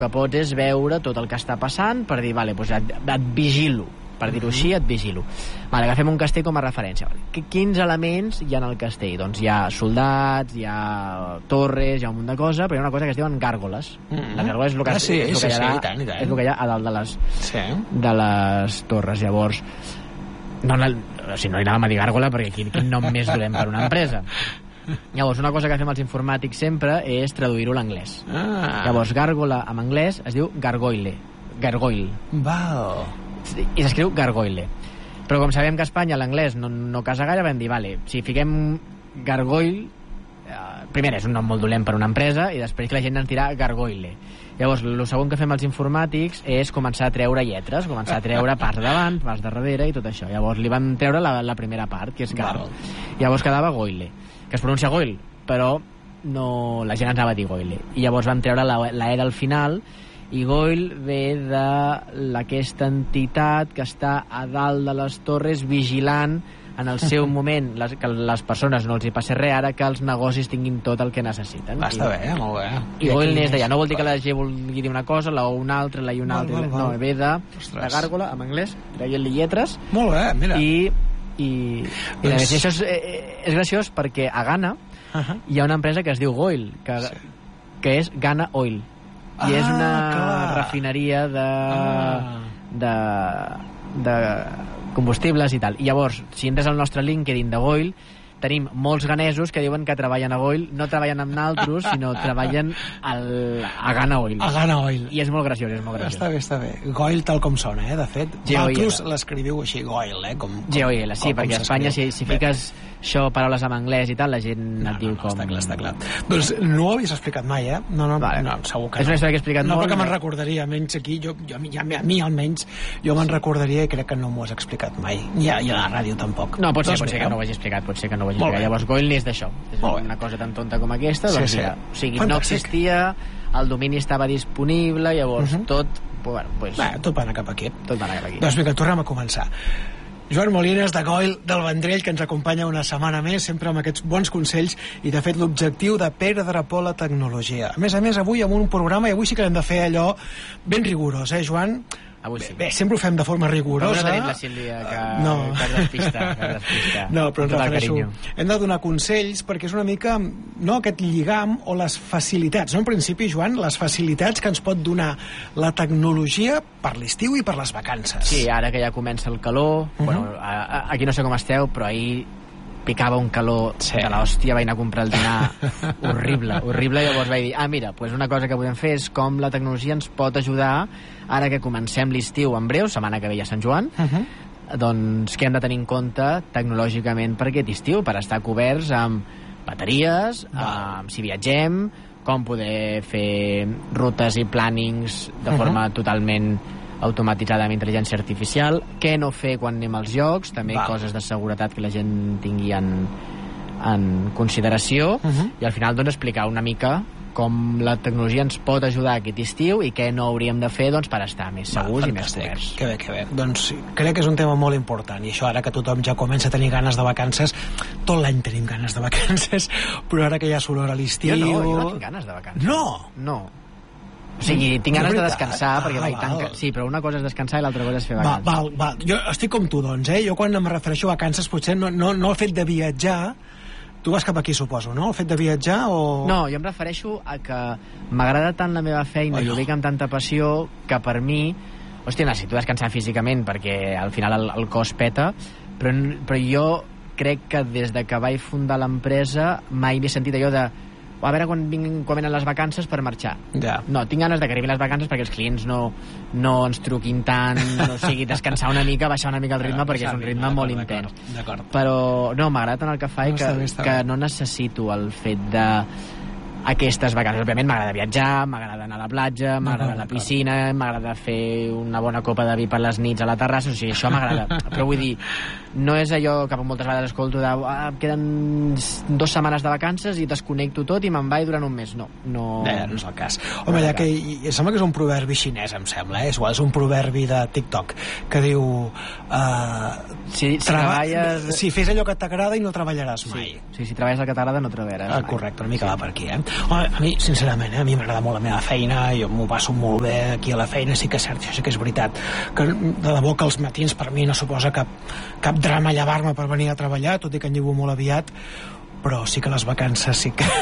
que pots és veure tot el que està passant per dir, vale, doncs et vigilo, per dir-ho així, et vigilo. Vale, agafem un castell com a referència. Quins elements hi ha en el castell? Doncs hi ha soldats, hi ha torres, hi ha un munt de coses, però hi ha una cosa que es diuen gàrgoles. Les gàrgoles és el que, és el que hi ha a dalt de les torres. Llavors, no hi anàvem a dir gàrgola perquè quin nom més dolent per una empresa. Llavors, una cosa que fem els informàtics sempre és traduir-ho a l'anglès. Llavors, gàrgola en anglès es diu gargoyle. Val. I s'escriu gargoyle. Però com sabem que a Espanya l'anglès no casa gaire, vam dir, vale, si fiquem gargoyle, primer és un nom molt dolent per una empresa i després que la gent ens dirà gargoyle. Llavors, el segon que fem els informàtics és començar a treure lletres, començar a treure parts davant, parts darrere i tot això. Llavors li vam treure la primera part, que és gar. Llavors quedava goyle, que es pronuncia goyle, però no, la gent ens anava a dir goyle. I llavors vam treure la E del final, i Goyle ve d'aquesta entitat que està a dalt de les torres vigilant en el seu moment que les persones no els hi passi res, ara que els negocis tinguin tot el que necessiten. Està bé, molt bé. I Goyle n'és d'allà. No vol dir que la G vulgui dir una cosa, la O una altra, la I una altra. No, ve de gàrgola, en anglès, traient-li lletres. Molt bé, mira. I això és graciós perquè a Ghana hi ha una empresa que es diu Goyle, que és Ghana Oil. I és una refineria de combustibles i tal. I llavors, si entres al nostre LinkedIn de Goyle, tenim molts ganesos que diuen que treballen a Goyle, no treballen amb naltros, sinó treballen a Ghana Oil. A Ghana Oil. I és molt graciós, Està bé. Goyle tal com sona, de fet. Vosaltres l'escriviu així, Goyle, G-O-I-L, sí, perquè a Espanya si fiques això, paraules en anglès i tal, la gent et diu com... Està clar. Doncs no ho havies explicat mai, No, segur que no. És una història que he explicat molt. No, perquè me'n recordaria, almenys aquí, a mi almenys, jo me'n recordaria i crec que no m'ho has explicat mai. Ni a la ràdio tampoc. No, pot ser que no ho hagi explicat, Llavors Goyle n'és d'això. És una cosa tan tonta com aquesta, doncs mira, o sigui, no existia, el domini estava disponible, llavors tot va anar cap aquí. Doncs vinga, tornem a començar. Joan Molines, de Goyle, del Vendrell, que ens acompanya una setmana més, sempre amb aquests bons consells i, de fet, l'objectiu de perdre por a la tecnologia. A més, avui amb un programa, i avui sí que hem de fer allò ben rigorós, Joan? Bé, sempre ho fem de forma rigorosa. Però no tenim la Sílvia que despista. No, però ens refereixo. Hem de donar consells perquè és una mica aquest lligam o les facilitats. En principi, Joan, les facilitats que ens pot donar la tecnologia per l'estiu i per les vacances. Sí, ara que ja comença el calor, aquí no sé com esteu, però ahir picava un calor de l'hòstia, vaig anar a comprar el dinar horrible, llavors vaig dir, mira, pues una cosa que podem fer és com la tecnologia ens pot ajudar ara que comencem l'estiu en breu, setmana que ve ja Sant Joan, doncs què hem de tenir en compte tecnològicament per aquest estiu, per estar coberts amb bateries, si viatgem, com poder fer rutes i plànings de forma totalment automatitzada amb intel·ligència artificial, què no fer quan anem als llocs, també coses de seguretat que la gent tingui en consideració, i al final doncs explicar una mica com la tecnologia ens pot ajudar aquest estiu i què no hauríem de fer per estar més segurs i més coberts. Que bé. Doncs crec que és un tema molt important, i això ara que tothom ja comença a tenir ganes de vacances, tot l'any tenim ganes de vacances, però ara que ja surt a l'estiu... Jo no tinc ganes de vacances. No. O sigui, tinc ganes de descansar, perquè vaig tant... Sí, però una cosa és descansar i l'altra cosa és fer vacances. Val. Jo estic com tu, doncs, Jo quan em refereixo a vacances potser no el fet de viatjar. Tu vas cap aquí, suposo, no? El fet de viatjar o... No, jo em refereixo a que m'agrada tant la meva feina i ho dic amb tanta passió que per mi... Hòstia, necessito descansar físicament perquè al final el cos peta, però jo crec que des de que vaig fundar l'empresa mai m'he sentit allò de a veure quan venen les vacances per marxar. No, tinc ganes de que arribin les vacances perquè els clients no ens truquin tant, o sigui, descansar una mica, baixar una mica el ritme, perquè és un ritme molt intens. Però no, m'agrada tant el que faig que no necessito el fet de aquestes vacances. Òbviament m'agrada viatjar, m'agrada anar a la platja, m'agrada la piscina, m'agrada fer una bona copa de vi per les nits a la terrassa, o sigui, això m'agrada. Però vull dir, no és allò que moltes vegades escolto de queden 2 setmanes de vacances i desconnecto tot i me'n vaig durant un mes. No és el cas. Home, ja que sembla que és un proverbi xinès, em sembla, és un proverbi de TikTok que diu si treballes... si fes allò que t'agrada i no treballaràs mai. Sí, si treballes el que t'agrada no treballaràs mai. Correcte, una mica va per aquí, Home, a mi, sincerament, a mi m'agrada molt la meva feina, jo m'ho passo molt bé aquí a la feina, sí que és cert, això sí que és veritat, que de debò que els matins per mi no suposa cap drama llevar-me per venir a treballar, tot i que en llevo molt aviat, però sí que les vacances sí que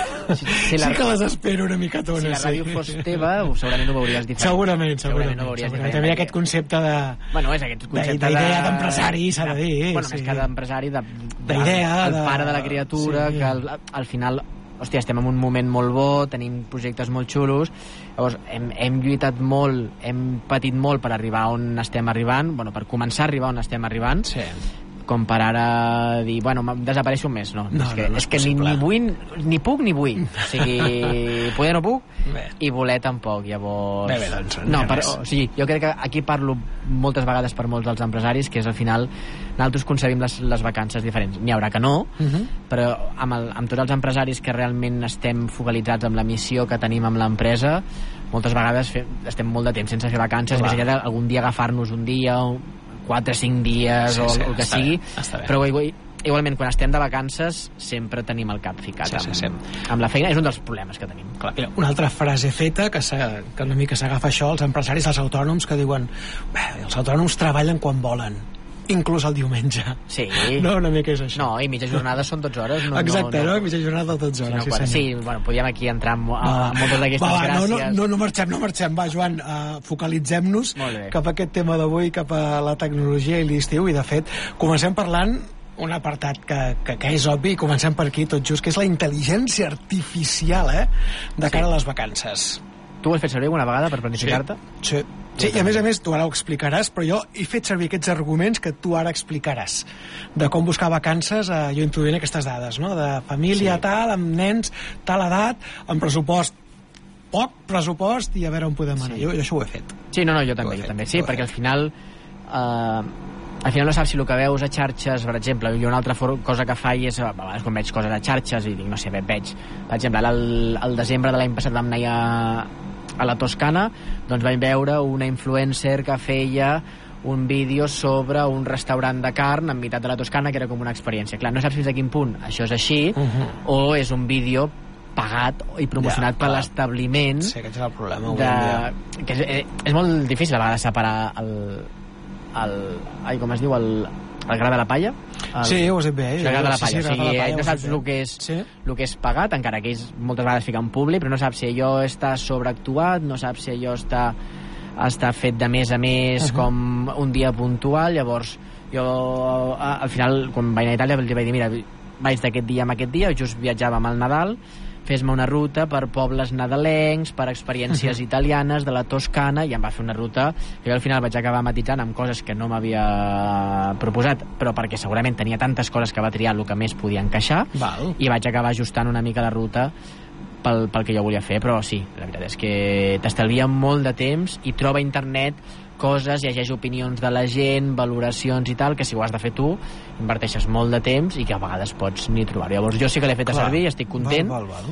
les espero una micatona. Si la ràdio fos teva, segurament ho veuries diferent. Segurament. També aquest concepte de... Bueno, és aquest concepte d'idea d'empresari, s'ha de dir. Bueno, més que d'empresari, d'idea, el pare de la criatura, que al final... Hòstia, estem en un moment molt bo, tenim projectes molt xulos, llavors hem lluitat molt, hem patit molt per arribar on estem arribant, bueno, per començar a arribar on estem arribant, com per ara dir, bueno, desapareixo un mes, no és que ni vull, ni puc ni vull, o sigui, poder no puc i voler tampoc, llavors... Bé, doncs, jo crec que aquí parlo moltes vegades per molts dels empresaris, que és al final, nosaltres concebim les vacances diferents, n'hi haurà que no, però amb tots els empresaris que realment estem focalitzats amb la missió que tenim amb l'empresa, moltes vegades estem molt de temps sense fer vacances, més enllà d'algun dia agafar-nos un dia 4 o 5 dies o el que sigui, però igualment quan estem de vacances sempre tenim el cap ficat amb la feina, és un dels problemes que tenim. Clar, mira, una altra frase feta que una mica s'agafa això, els empresaris, els autònoms, que diuen els autònoms treballen quan volen, inclús el diumenge. Sí. No, una mica és això. No, i mitja jornada són 12 hores. Exacte, no? Mitja jornada de 12 hores. Sí, bueno, podíem aquí entrar a moltes d'aquestes gràcies. No marxem. Va, Joan, focalitzem-nos cap a aquest tema d'avui, cap a la tecnologia i l'estiu, i de fet, comencem parlant un apartat que és obvi, i comencem per aquí tot just, que és la intel·ligència artificial, de cara a les vacances. Tu ho has fet servir alguna vegada per planificar-te? Sí, i a més tu ara ho explicaràs, però jo he fet servir aquests arguments que tu ara explicaràs, de com buscar vacances, jo introduint aquestes dades, no? De família tal, amb nens, tal edat, amb poc pressupost, i a veure on podem anar. Jo això ho he fet. Sí, jo també. Sí, perquè al final no saps si el que veus a xarxes, per exemple, jo una altra cosa que faig és, a vegades quan veig coses a xarxes i dic, no sé, veig, per exemple, el desembre de l'any passat vam anar a la Toscana, doncs vaig veure una influencer que feia un vídeo sobre un restaurant de carn en meitat de la Toscana, que era com una experiència. Clar, no saps fins a quin punt això és així, o és un vídeo pagat i promocionat per l'establiment. Sí, aquest és el problema. Que és molt difícil a vegades separar com es diu, el gra de la palla? Sí, ho has dit bé. El gra de la palla, o sigui, no saps el que és pagat, encara que ells moltes vegades fiquen públic, però no saps si allò està sobreactuat, no saps si allò està fet de mes a mes com un dia puntual. Llavors jo al final quan vaig anar a Itàlia vaig dir, mira, vaig d'aquest dia a aquest dia, just viatjàvem al Nadal, fes-me una ruta per pobles nadalencs, per experiències italianes de la Toscana, i em va fer una ruta que jo al final vaig acabar matitzant amb coses que no m'havia proposat, però perquè segurament tenia tantes coses que va triar el que més podia encaixar, i vaig acabar ajustant una mica la ruta pel que jo volia fer. Però sí, la veritat és que t'estalvia molt de temps i troba a internet coses, llegeix opinions de la gent, valoracions i tal, que si ho has de fer tu inverteixes molt de temps i que a vegades pots ni trobar-ho. Llavors jo sí que l'he fet a servir i estic content.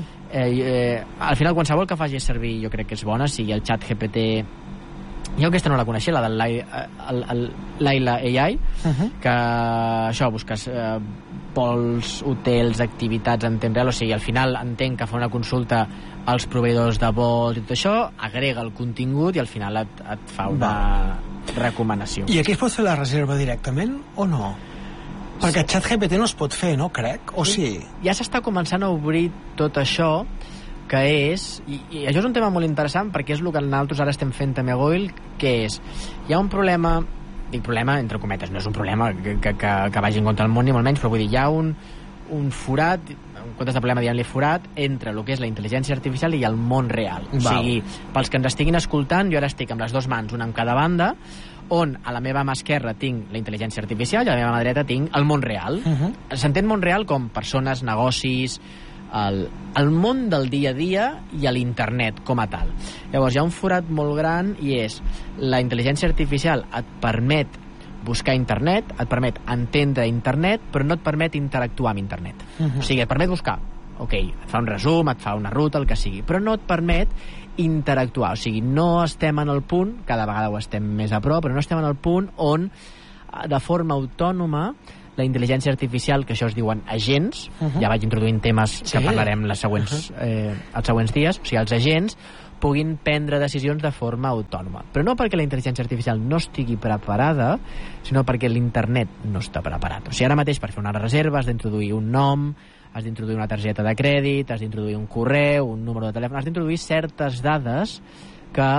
Al final qualsevol que faci servir jo crec que és bona, sigui el xat GPT, jo aquesta no la coneixia, la del Layla AI, que això, busques vols, hotels, activitats en temps real, o sigui, al final entenc que fa una consulta als proveïdors de vols i tot això, agrega el contingut i al final et fa una recomanació. I aquí es pot fer la reserva directament o no? Perquè el xat GPT no es pot fer, no? Crec, o sí? Ja s'està començant a obrir tot això, que és, i això és un tema molt interessant perquè és el que nosaltres ara estem fent també a Goil, que és, hi ha un problema, dic problema entre cometes, no és un problema que vagi en contra del món ni molt menys, però vull dir, hi ha un forat, en comptes de problema dient-li forat, entre el que és la intel·ligència artificial i el món real. O sigui, pels que ens estiguin escoltant, jo ara estic amb les dues mans, una en cada banda, on a la meva mà esquerra tinc la intel·ligència artificial i a la meva mà dreta tinc el món real. S'entén món real com persones, negocis, el món del dia a dia i l'internet com a tal. Llavors hi ha un forat molt gran i és la intel·ligència artificial et permet buscar internet, et permet entendre internet, però no et permet interactuar amb internet. O sigui, et permet buscar, ok, et fa un resum, et fa una ruta, el que sigui, però no et permet interactuar. O sigui, no estem en el punt, cada vegada ho estem més a prop, però no estem en el punt on, de forma autònoma, la intel·ligència artificial, que això es diuen agents, ja vaig introduint temes que parlarem els següents dies, o sigui, els agents puguin prendre decisions de forma autònoma. Però no perquè la intel·ligència artificial no estigui preparada, sinó perquè l'internet no està preparat. O sigui, ara mateix per fer una reserva has d'introduir un nom, has d'introduir una targeta de crèdit, has d'introduir un correu, un número de telèfon, has d'introduir certes dades que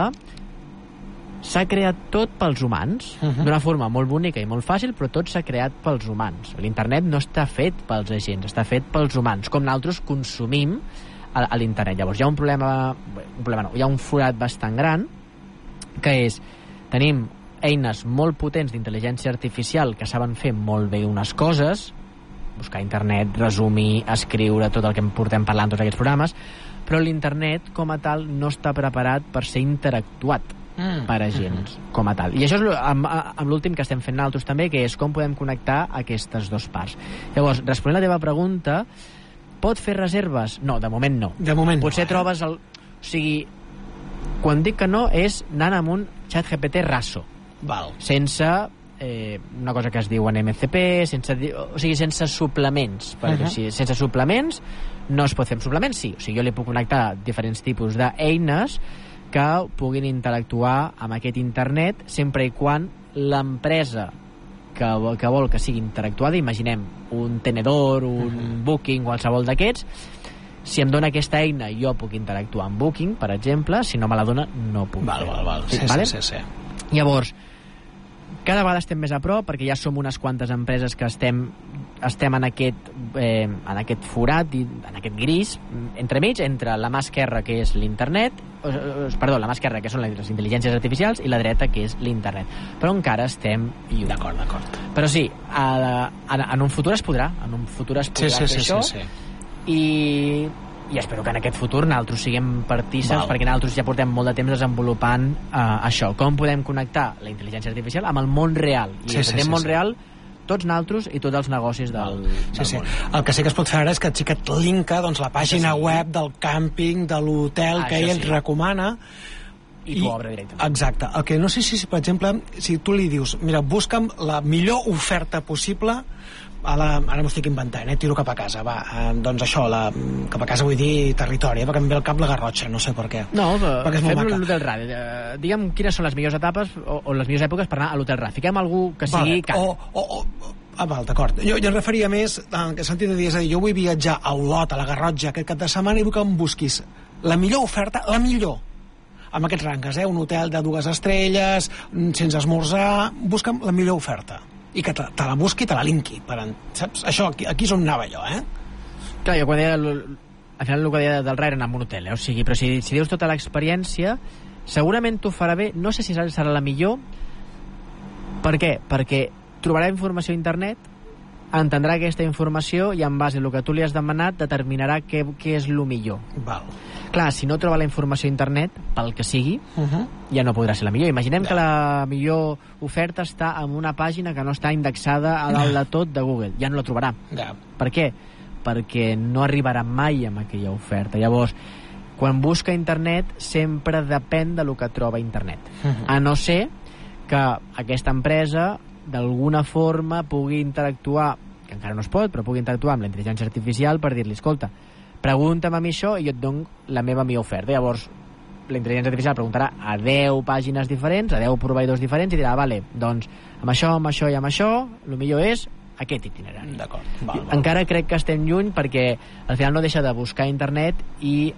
s'ha creat tot pels humans, d'una forma molt bonica i molt fàcil, però tot s'ha creat pels humans. L'internet no està fet pels agents, està fet pels humans, com nosaltres consumim a l'internet. Llavors hi ha un problema no, hi ha un forat bastant gran, que és, tenim eines molt potents d'intel·ligència artificial que saben fer molt bé unes coses, buscar internet, resumir, escriure, tot el que em portem parlant tots aquests programes, però l'internet com a tal no està preparat per ser interactuat per agents com a tal. I això és amb l'últim que estem fent nosaltres també, que és com podem connectar aquestes dues parts. Llavors, responent a la teva pregunta, pot fer reserves? No, de moment no. De moment potser no, trobes el... O sigui, quan dic que no és anant amb un ChatGPT raso. Val. Sense una cosa que es diu en MCP, sense suplements. Perquè si sense suplements no es pot fer amb suplements, sí. O sigui, jo li puc connectar diferents tipus d'eines que puguin interactuar amb aquest internet sempre i quan l'empresa que vol que sigui interactuada, imaginem un tenedor, un Booking, qualsevol d'aquests, si em dona aquesta eina jo puc interactuar amb Booking, per exemple, si no me la dona no puc fer. Val. Sí. Llavors, cada vegada estem més a prop perquè ja som unes quantes empreses que estem en aquest forat, en aquest gris, entremig, entre la mà esquerra, que és l'internet, la mà esquerra, que són les intel·ligències artificials, i la dreta, que és l'internet. Però encara estem lluny. D'acord. Però sí, en un futur es podrà. Fer això. I espero que en aquest futur nosaltres siguem partíceps, perquè nosaltres ja portem molt de temps desenvolupant això. Com podem connectar la intel·ligència artificial amb el món real. I el món real, tots nosaltres i tots els negocis del món. El que sí que es pot fer ara és que et linka la pàgina web del càmping, de l'hotel que ell ens recomana, i t'ho obre directament. Exacte. El que no sé si, per exemple, si tu li dius, mira, busca'm la millor oferta possible ara m'ho estic inventant, tiro cap a casa, doncs això, cap a casa vull dir territori, perquè em ve al cap la Garrotxa, no sé per què. No, fem l'Hotel Rad, digue'm quines són les millors etapes o les millors èpoques per anar a l'Hotel Rad, fiquem algú que sigui car. D'acord, jo em referia més en què sentit de dir, és a dir, jo vull viatjar a Olot, a la Garrotxa aquest cap de setmana, i vull que em busquis la millor oferta, la millor, amb aquests ranques, un hotel de 2 estrelles, sense esmorzar, busca'm la millor oferta i que te la busqui i te la linki, saps? Això, aquí és on anava jo, Clar, jo quan deia al final el que deia del Rai era anar a un hotel, o sigui, però si dius tota l'experiència, segurament t'ho farà bé, no sé si serà la millor. Per què? Perquè trobarà informació a internet, entendrà aquesta informació i en base al que tu li has demanat determinarà què és el millor. Clar, si no troba la informació a internet, pel que sigui, ja no podrà ser la millor. Imaginem que la millor oferta està en una pàgina que no està indexada a dalt de tot de Google. Ja no la trobarà. Per què? Perquè no arribarà mai amb aquella oferta. Llavors, quan busca internet, sempre depèn del que troba a internet. A no ser que aquesta empresa d'alguna forma pugui interactuar, que encara no es pot, però pugui interactuar amb la intel·ligència artificial per dir-li, escolta, pregunta'm a mi això i jo et dono la meva millor oferta. Llavors la intel·ligència artificial preguntarà a 10 pàgines diferents, a 10 proveïdors diferents, i dirà, vale, doncs amb això i amb això el millor és aquest itinerari. Encara crec que estem lluny perquè al final no deixa de buscar a internet i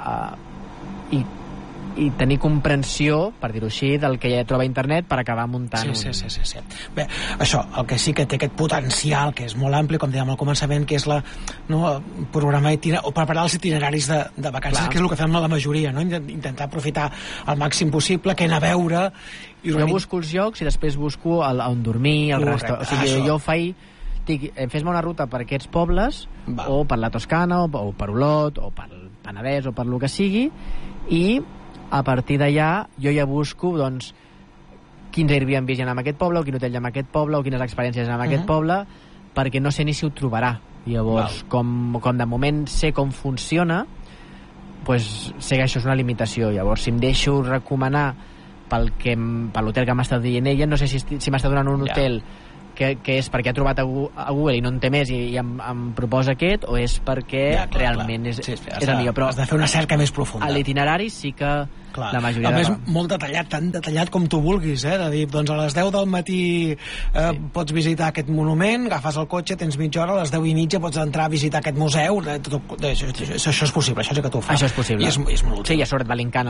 tenir comprensió, per dir-ho així, del que ja troba a internet per acabar muntant Sí. Bé, això, el que sí que té aquest potencial, que és molt ampli, com dèiem al començament, que és programar o preparar els itineraris de vacances, que és el que fem la majoria, intentar aprofitar al màxim possible, què anar a veure. Jo busco els llocs i després busco on dormir, el restaurant. O sigui, jo fes-me una ruta per aquests pobles, o per la Toscana, o per Olot, o per el Penedès, o per el que sigui, i a partir d'allà jo ja busco, doncs, quins Airbnb hi ha en aquest poble, o quin hotel hi ha en aquest poble, o quines experiències hi ha en aquest poble, perquè no sé ni si ho trobarà. Llavors, com de moment sé com funciona, pues sé que això és una limitació. Llavors, si em deixo recomanar per l'hotel que m'ha estat dient ella, no sé si m'està donant un hotel que és perquè ha trobat a Google i no en té més i em proposa aquest, o és perquè realment és el millor. Però has de fer una cerca més profunda. A l'itinerari sí que la majoria... A més, molt detallat, tan detallat com tu vulguis, de dir, doncs a les 10 del matí pots visitar aquest monument, agafes el cotxe, tens mitja hora, a les 10:30 pots entrar a visitar aquest museu, això és possible, això sí que t'ho fa. Això és possible. I és molt útil. Sí, i a sobre et va linkant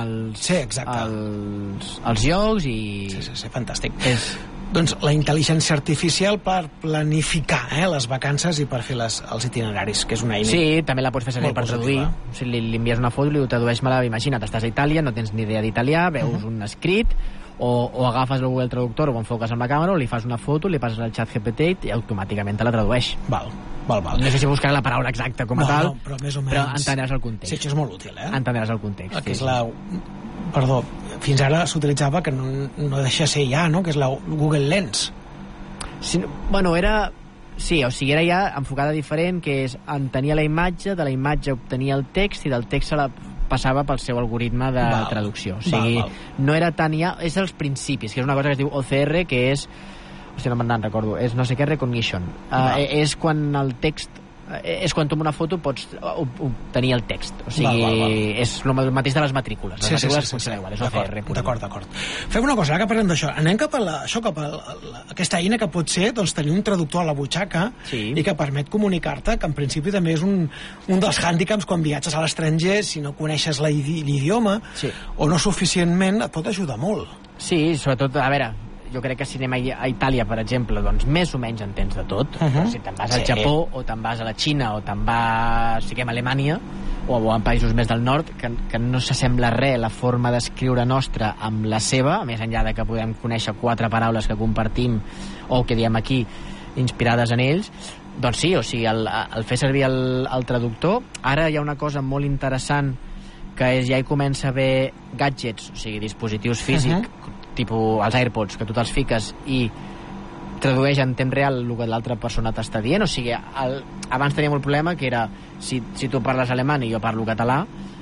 els llocs i... Sí, fantàstic. Doncs la intel·ligència artificial per planificar les vacances i per fer els itineraris, que és una eina. Sí, també la pots fer servir per traduir. O sigui, li envies una foto i li tradueix-me-la. Imagina't, estàs a Itàlia, no tens ni idea d'italià, veus un escrit, o agafes el Google Traductor o ho enfoques amb la càmera, o li fas una foto, li passes al xat GPT i automàticament te la tradueix. Val. No sé si buscaré la paraula exacta com a tal, però més o menys... però entendràs el context. Sí, això és molt útil, Entendràs el context. Que és Perdó, fins ara s'utilitzava, que no deixa ser ja, no? Que és la Google Lens. Sí, bueno, era... Sí, o sigui, era ja enfocada diferent, que és entenia la imatge, de la imatge obtenia el text i del text se la passava pel seu algoritme de traducció. O sigui, no era tan ja... És als principis, que és una cosa que es diu OCR, que és... Hòstia, no me'n recordo. És no sé què recognition. És quan el text... És quan tu amb una foto pots obtenir el text. O sigui, és el mateix de les matrícules. Les matrícules funcionen igual, és OCR. D'acord. Fem una cosa, ara que parlem d'això. Anem cap a aquesta eina que pot ser tenir un traductor a la butxaca i que permet comunicar-te, que en principi també és un dels hàndicaps quan viatges a l'estranger, si no coneixes l'idioma o no suficientment, et pot ajudar molt. Sí, sobretot, a veure, jo crec que si anem a Itàlia, per exemple, doncs més o menys entens de tot. Si te'n vas al Japó, o te'n vas a la Xina, o te'n vas, a Alemanya, o a països més del nord, que no s'assembla res la forma d'escriure nostra amb la seva, més enllà de que podem conèixer 4 paraules que compartim o que diem aquí inspirades en ells, doncs sí, o sigui, el fer servir el traductor. Ara hi ha una cosa molt interessant, que és ja hi comença a haver gadgets, o sigui, dispositius físics, tipus els AirPods, que tu te'ls fiques i tradueix en temps real el que l'altra persona t'està dient. O sigui, abans teníem el problema que era si tu parles alemany i jo parlo català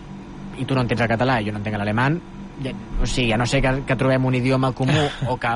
i tu no entens el català i jo no entenc l'alemany, o sigui, a no ser que trobem un idioma comú o que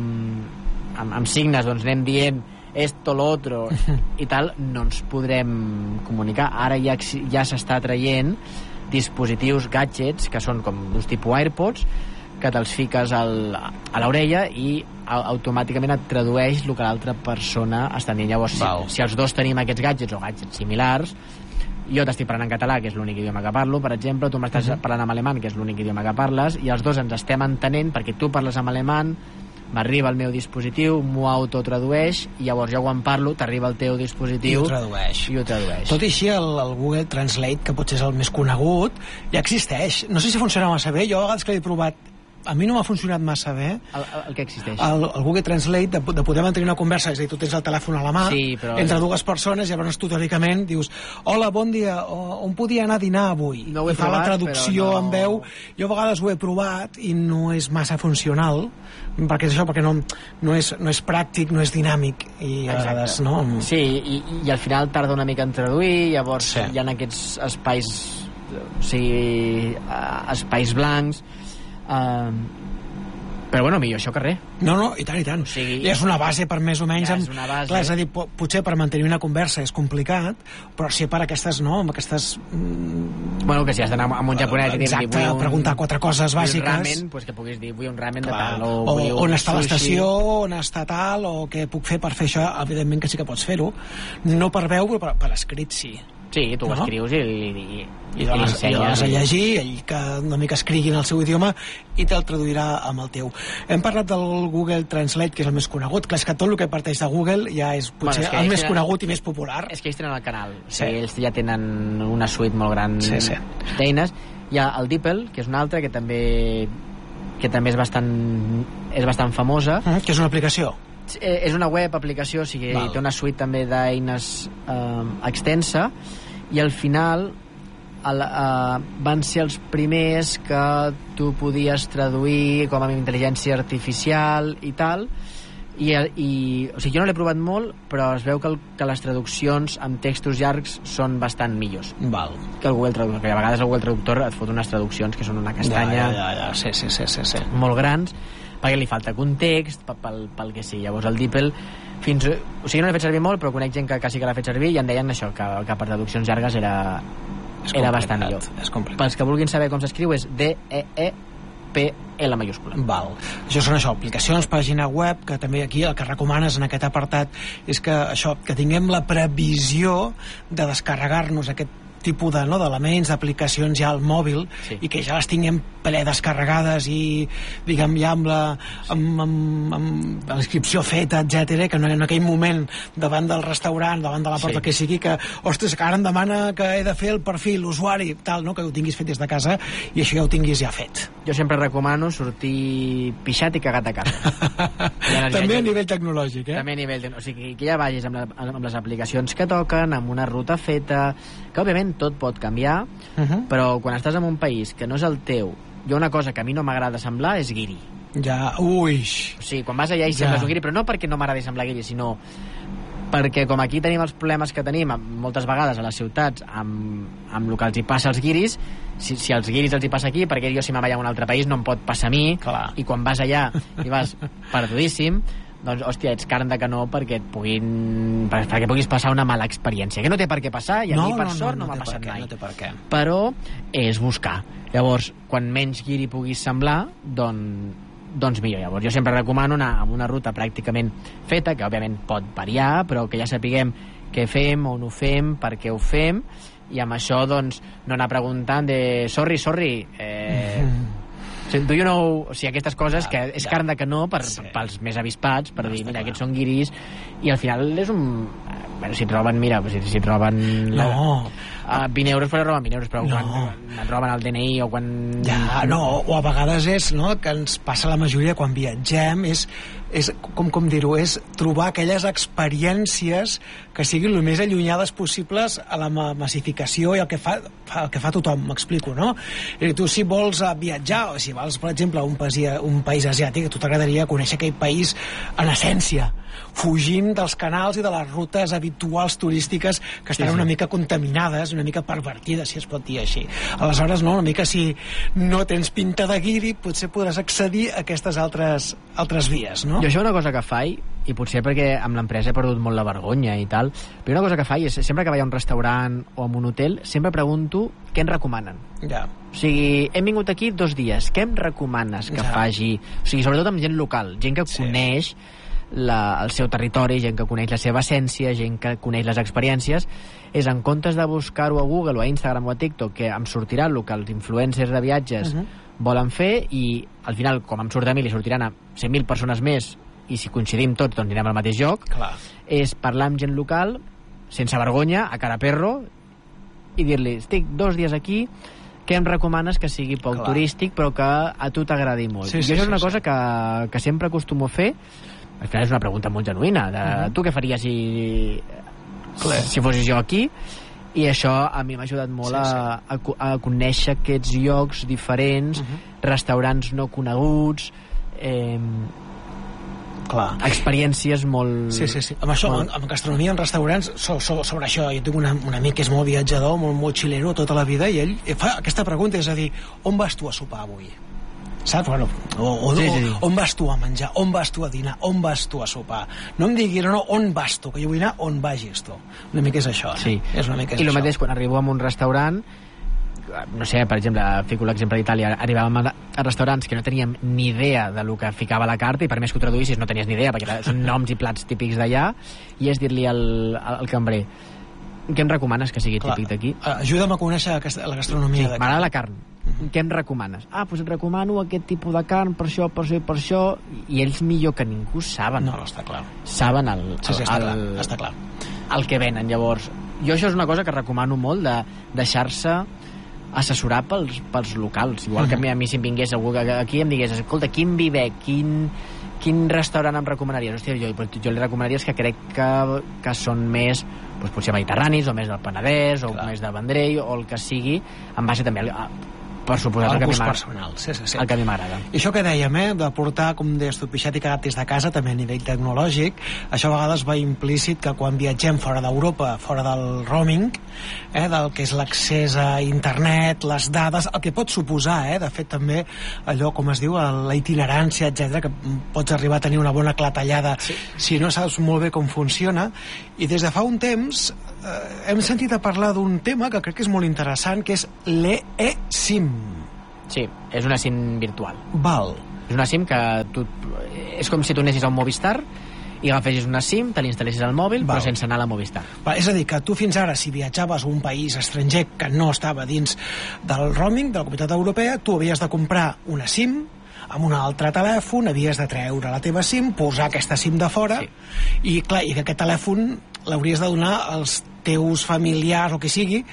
amb signes doncs anem dient esto, lo otro i tal, no ens podrem comunicar. Ara ja s'està traient dispositius, gadgets, que són com uns tipus AirPods, que te'ls fiques a l'orella i automàticament et tradueix el que l'altra persona està dient. Llavors, si els dos tenim aquests gadgets o gadgets similars, jo t'estic parlant en català, que és l'únic idioma que parlo, per exemple, tu m'estàs parlant en alemany, que és l'únic idioma que parles, i els dos ens estem entenent perquè tu parles en alemany, m'arriba al meu dispositiu, m'ho autotradueix, i llavors jo quan parlo t'arriba al teu dispositiu i ho tradueix. Tot i així, el Google Translate, que potser és el més conegut, ja existeix. No sé si funciona massa bé, jo a vegades que l'he provat a mi no m'ha funcionat massa bé el que existeix, el Google Translate, de poder mantenir una conversa, és a dir, tu tens el telèfon a la mà entre dues persones, llavors tu teòricament dius hola, bon dia, on podia anar a dinar avui? I fa la traducció en veu. Jo a vegades ho he provat i no és massa funcional, perquè és això, perquè no és pràctic, no és dinàmic, i a vegades no. Sí, i al final tarda una mica en traduir, llavors hi ha aquests espais, o sigui, espais blancs, però bueno, millor això que res. No, i tant. O sigui, és una base per més o menys... és una base. Clar, és a dir, potser per mantenir una conversa és complicat, però sí per aquestes, no? Amb aquestes... Bueno, que si has d'anar amb un japonès... Exacte, preguntar 4 coses bàsiques... Vull un ramen, pues que puguis dir, vull un ramen de tal, o on està l'estació, on està tal, o què puc fer per fer això. Evidentment que sí que pots fer-ho. No per veu, però per escrit sí. Sí, tu ho escrius i l'ensenyes a llegir, ell que una mica escrigui en el seu idioma i te'l traduirà amb el teu. Hem parlat del Google Translate, que és el més conegut. Clar, és que tot el que parteix de Google ja és potser el més conegut i més popular. És que ells tenen el canal, o sigui, ells ja tenen una suite molt gran d'eines. Hi ha el DeepL, que és una altra, que també és bastant famosa. Que és una aplicació. És una web aplicació, o sigui, té una suite també d'eines extensa, i al final van ser els primers que tu podies traduir com amb intel·ligència artificial i tal, o sigui, jo no l'he provat molt, però es veu que les traduccions amb textos llargs són bastant millors que el Google Traductor, que a vegades el Google Traductor et fot unes traduccions que són una castanya sí. molt grans, perquè li falta context pel que sigui. Llavors el DeepL o sigui, no l'he fet servir molt, però conec gent que sí que l'ha fet servir i em deien això, que per traduccions llargues era bastant millor. Pels que vulguin saber com s'escriu és DEEPL majúscula. Això són aplicacions, pàgina web, que també aquí el que recomanes en aquest apartat és que tinguem la previsió de descarregar-nos aquest tipus d'elements, d'aplicacions ja al mòbil, i que ja les tinguem descarregades i, diguem, ja amb la inscripció feta, etc, que no en aquell moment davant del restaurant, davant de la porta que sigui, que, ostres, que ara em demana que he de fer el perfil, l'usuari, tal, no? Que ho tinguis fet des de casa i això ja ho tinguis ja fet. Jo sempre recomano sortir pixat i cagat a casa. També a nivell tecnològic, També a nivell o sigui, que ja vagis amb les aplicacions que toquen, amb una ruta feta, que òbviament tot pot canviar, però quan estàs en un país que no és el teu, hi ha una cosa que a mi no m'agrada semblar, és guiri. O sigui, quan vas allà i sembles un guiri, però no perquè no m'agradi semblar guiri, sinó perquè com aquí tenim els problemes que tenim moltes vegades a les ciutats amb el que els hi passa als guiris, si als guiris els hi passa aquí, perquè jo si me'n vaig a un altre país no em pot passar a mi, i quan vas allà i vas perdudíssim, doncs, hòstia, ets carn de canó perquè puguis passar una mala experiència, que no té per què passar, i a mi per sort no m'ha passat mai, però és buscar. Llavors, quan menys guiri puguis semblar, doncs millor. Llavors jo sempre recomano anar amb una ruta pràcticament feta, que òbviament pot variar, però que ja sapiguem què fem, on ho fem, per què ho fem, i amb això doncs no anar preguntant de sorry do you know, o sigui, aquestes coses que és carn de canó pels més avispats, per dir, mira, aquests són guiris, i al final és un... Bueno, si troben, mira, si troben 20 euros, però roben 20 euros, però quan et roben el DNI o quan... o a vegades és, que ens passa la majoria quan viatgem, és com dir-ho, és trobar aquelles experiències que siguin el més allunyades possibles a la massificació i el que fa tothom, m'explico, no? I tu, si vols viatjar, o si vols, per exemple, a un país asiàtic, a tu t'agradaria conèixer aquell país en essència, fugint dels canals i de les rutes habituals turístiques que estan una mica contaminades, una mica pervertides, si es pot dir així. Aleshores, una mica si no tens pinta de guiri, potser podràs accedir a aquestes altres vies, no? Jo això és una cosa que faig, i potser perquè amb l'empresa he perdut molt la vergonya i tal, però una cosa que faig és, sempre que vaig a un restaurant o a un hotel, sempre pregunto què em recomanen. O sigui, hem vingut aquí 2 dies, què em recomanes que faci? O sigui, sobretot amb gent local, gent que coneix el seu territori, gent que coneix la seva essència, gent que coneix les experiències, és en comptes de buscar-ho a Google o a Instagram o a TikTok, que em sortirà el que els influencers de viatges volen fer, i al final, com em surt a mi, li sortiran a 100.000 persones més, i si coincidim tots, doncs anirem al mateix lloc. És parlar amb gent local, sense vergonya, a cara perro, i dir-li, estic 2 dies aquí, què em recomanes que sigui poc turístic, però que a tu t'agradi molt? I això és una cosa que sempre acostumo a fer. Al final és una pregunta molt genuïna, tu què faries si fossis jo aquí? I això a mi m'ha ajudat molt a conèixer aquests llocs diferents, restaurants no coneguts, experiències molt... Amb això, amb gastronomia en restaurants, sobre això, jo tinc un amic que és molt viatjador, molt xilero tota la vida, i ell fa aquesta pregunta, és a dir, on vas tu a sopar avui? Saps? Bueno, on vas tu a menjar, on vas tu a dinar, on vas tu a sopar? No em diguis, on vas tu, que jo vull anar on vagis tu. Una mica és això, I el mateix, quan arribo a un restaurant, no sé, per exemple, fico l'exemple d'Itàlia, arribàvem a restaurants que no teníem ni idea de lo que ficava a la carta, i per més que ho traduïssis no tenies ni idea, perquè són noms i plats típics d'allà, i és dir-li al cambrer, què em recomanes que sigui típic d'aquí? Ajuda'm a conèixer la gastronomia d'aquí. M'agrada la carn. Què em recomanes? Doncs et recomano aquest tipus de carn, per això, i ells millor que ningú saben. No, està clar. Saben està clar. El que venen. Llavors, jo això és una cosa que recomano molt, de deixar-se assessorar pels locals. Igual que a mi si em vingués algú aquí i em digués, escolta, quin vi bec, quin quin restaurant em recomanaries? Hòstia, jo li recomanaria que crec que són més potser mediterranis, o més del Penedès, o més de Vendrell, o el que sigui, en base també per suposar el gust personal. Sí. El que a mi m'agrada. I això que dèiem, de portar, com deies tu, pixat i cagat des de casa, també a nivell tecnològic, això a vegades va implícit que quan viatgem fora d'Europa, fora del roaming, del que és l'accés a internet, les dades, el que pot suposar, de fet també allò, com es diu, la itinerància, etc, que pots arribar a tenir una bona clatellada si no saps molt bé com funciona. I des de fa un temps hem sentit a parlar d'un tema que crec que és molt interessant, que és l'eSIM. Sí, és una SIM virtual. Val. És una SIM que és com si tu anessis a un Movistar i agafessis una SIM, te l'instal·lessis al mòbil, però sense anar a la Movistar. És a dir, que tu fins ara, si viatjaves a un país estranger que no estava dins del roaming de la Comunitat Europea, tu havies de comprar una SIM amb un altre telèfon, havies de treure la teva SIM, posar aquesta SIM de fora, i clar, i que aquest telèfon l'hauries de donar als teus familiars o qui sigui,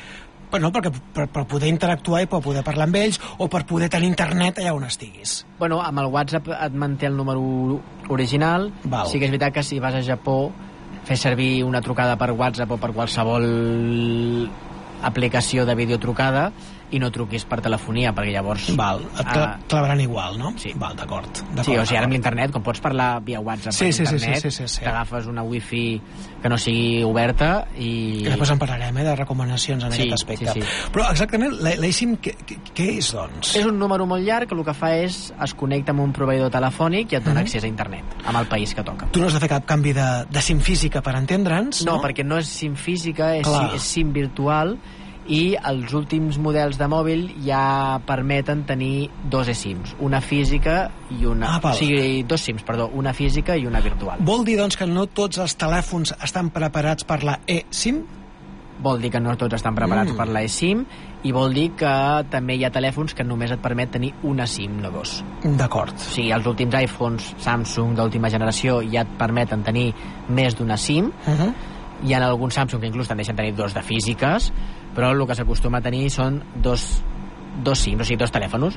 per poder interactuar i per poder parlar amb ells o per poder tenir internet allà on estiguis. Bueno, amb el WhatsApp et manté el número original. Sí que és veritat que si vas a Japó, fes servir una trucada per WhatsApp o per qualsevol aplicació de videotrucada i no truquis per telefonia, perquè llavors... Et clavaran igual, no? Sí. D'acord. Sí, o sigui, ara amb l'internet, com pots parlar via WhatsApp per internet, t'agafes una wifi que no sigui oberta i... Que després en parlarem, de recomanacions en aquest aspecte. Sí. Però exactament, l'eSIM què és, doncs? És un número molt llarg que el que fa és es connecta amb un proveïdor telefònic i et dona accés a internet, amb el país que toca. Tu no has de fer cap canvi de SIM física per entendre'ns, no? No, perquè no és SIM física, és SIM virtual, i els últims models de mòbil ja permeten tenir dos eSIMs, una física i una... O sigui, dos SIMs, perdó, una física i una virtual. Vol dir, doncs, que no tots els telèfons estan preparats per la eSIM? Vol dir que no tots estan preparats per la eSIM i vol dir que també hi ha telèfons que només et permet tenir una SIM, no dos. D'acord. O sigui, els últims iPhones Samsung d'última generació ja et permeten tenir més d'una SIM. Hi ha alguns Samsung que inclús te'n deixen tenir dos de físiques, però el que s'acostuma a tenir són dos SIMs, o sigui, dos telèfons,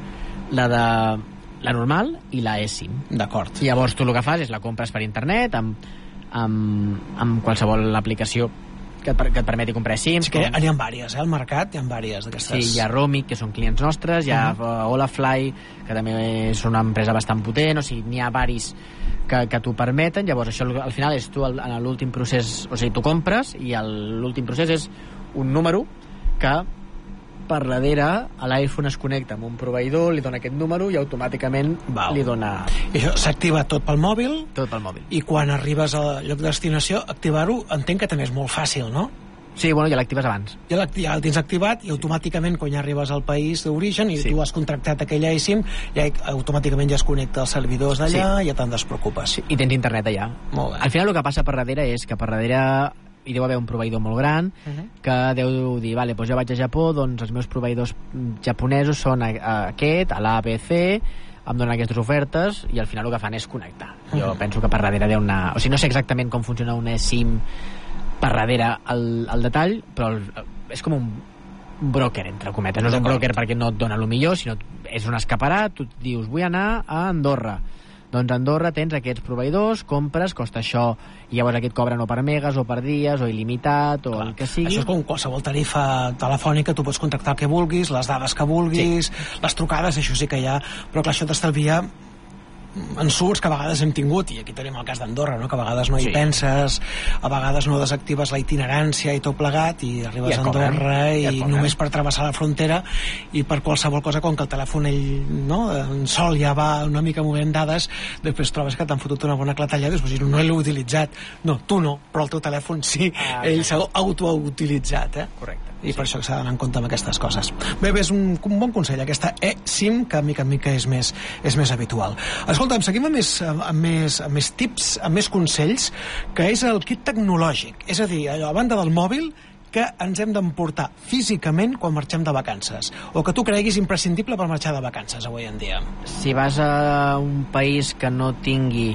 la normal i la eSIM. D'acord. Llavors tu el que fas és la compres per internet amb qualsevol aplicació que et permeti comprar SIMs. Que n'hi ha vàries, al mercat hi ha vàries d'aquestes. Sí, hi ha Romic, que són clients nostres, hi ha Olafly, que també és una empresa bastant potent, o sigui, n'hi ha varis que t'ho permeten. Llavors això al final és tu en l'últim procés, o sigui, tu compres i l'últim procés és un número que per darrere l'iPhone es connecta amb un proveïdor, li dona aquest número i automàticament li dona... I això s'activa tot pel mòbil? Tot pel mòbil. I quan arribes al lloc de destinació, activar-ho entenc que també és molt fàcil, no? Sí, bueno, ja l'actives abans. Ja el tens activat i automàticament quan ja arribes al país d'origen i tu has contractat aquella eSIM, ja automàticament ja es connecta als servidors d'allà i ja te'n despreocupes. I tens internet allà. Molt bé. Al final el que passa per darrere és que per darrere hi deu haver un proveïdor molt gran que deu dir, vale, doncs jo vaig a Japó, doncs els meus proveïdors japonesos són aquest, a l'ABC, em donen aquestes ofertes i al final el que fan és connectar. Jo penso que per darrere deu anar... O sigui, no sé exactament com funciona una SIM per darrere el detall, però és com un broker, entre cometes. No és un broker perquè no et dona el millor, sinó és un escaparat, tu dius, vull anar a Andorra. Doncs a Andorra tens aquests proveïdors, compres, costa això, i llavors aquest cobren o per megas, o per dies, o il·limitat, o el que sigui. Això és com qualsevol tarifa telefònica, tu pots contractar el que vulguis, les dades que vulguis, les trucades, això sí que hi ha, però clar, això t'estalvia ensurts que a vegades hem tingut, i aquí tenim el cas d'Andorra, no? Que a vegades no hi penses, a vegades no desactives la itinerància i tot plegat, i arribes a Andorra i només per travessar la frontera i per qualsevol cosa, com que el telèfon en sol ja va una mica movent dades, després trobes que t'han fotut una bona clatellada i després no l'he utilitzat. No, tu no, però el teu telèfon sí, ell s'ha autoutilitzat. Correcte. I per això s'ha d'anar en compte amb aquestes coses. Bé, és un bon consell, aquesta eSIM, que mica en mica és més habitual. Escolta'm, seguim amb més tips, amb més consells, que és el kit tecnològic. És a dir, allò, a banda del mòbil, que ens hem d'emportar físicament quan marxem de vacances, o que tu creguis imprescindible per marxar de vacances avui en dia. Si vas a un país que no tingui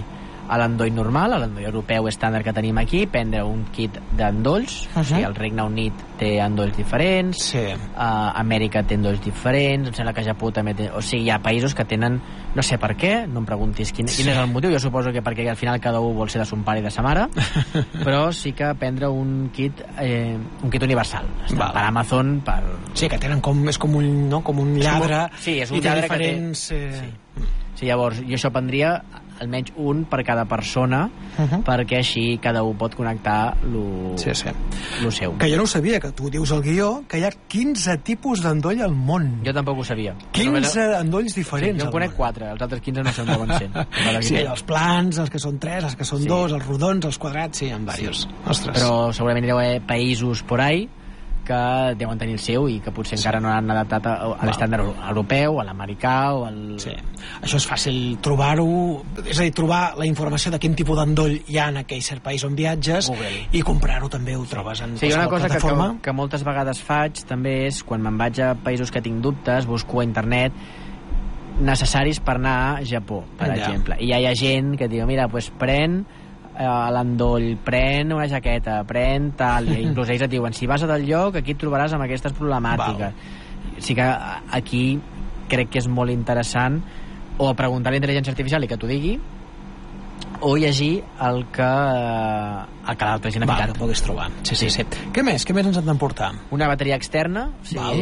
l'endoll normal, a l'endoll europeu estàndard que tenim aquí, prendre un kit d'endolls. O sigui, el Regne Unit té endolls diferents, Amèrica té endolls diferents, em sembla que Japó també té... O sigui, hi ha països que tenen, no sé per què, no em preguntis quin és el motiu, jo suposo que perquè al final cada un vol ser de son pare i de sa mare, però sí que prendre un kit universal. Està per Amazon, per... Sí, que tenen és com un lladre, sí, és un lladre diferents... que té... Sí, llavors, jo això prendria almenys un per cada persona, perquè així cada un pot connectar lo seu. Que jo no ho sabia, que tu dius al guió que hi ha 15 tipus d'endoll al món. Jo tampoc ho sabia. 15 endolls diferents. Sí, jo conec 4, els altres 15 no sé on deuen ser. Sí, els plans, els que són 3, els que són 2, els rodons, els quadrats, sí, en diversos. Ostres. Però segurament hi deu haver països por ahí que deuen tenir el seu i que potser encara no han adaptat a l'estàndard europeu, a l'americà o al... Sí. Això és fàcil trobar-ho, és a dir, trobar la informació de quin tipus d'endoll hi ha en aquell cert país on viatges i comprar-ho també ho trobes en qualsevol plataforma. Una cosa que moltes vegades faig també és, quan me'n vaig a països que tinc dubtes, busco a internet necessaris per anar a Japó, per exemple. I ja hi ha gent que diu, mira, doncs pren l'endoll, pren una jaqueta, pren tal, i inclús ells et diuen, si vas a tal lloc, aquí et trobaràs amb aquestes problemàtiques. Sí que aquí crec que és molt interessant o preguntar a la intel·ligència artificial i que t'ho digui, o llegir el que l'altra gent ha mirat. Ho puguis trobar. Sí. Què més ens han d'emportar? Una bateria externa,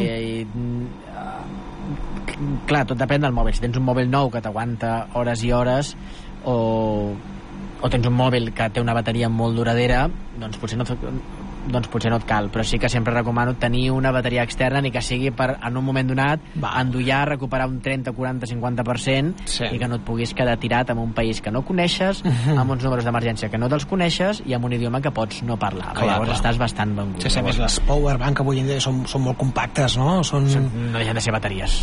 clar, tot depèn del mòbil. Si tens un mòbil nou que t'aguanta hores i hores, o tens un mòbil que té una bateria molt duradera, doncs potser no et cal, però sí que sempre recomano tenir una bateria externa, ni que sigui per, en un moment donat, endollar, recuperar un 30, 40, 50%, i que no et puguis quedar tirat en un país que no coneixes, amb uns números d'emergència que no te'ls coneixes i amb un idioma que pots no parlar. Llavors estàs bastant vengut. Sí, a més, les powerbank avui en dia són molt compactes, no? No deixen de ser bateries.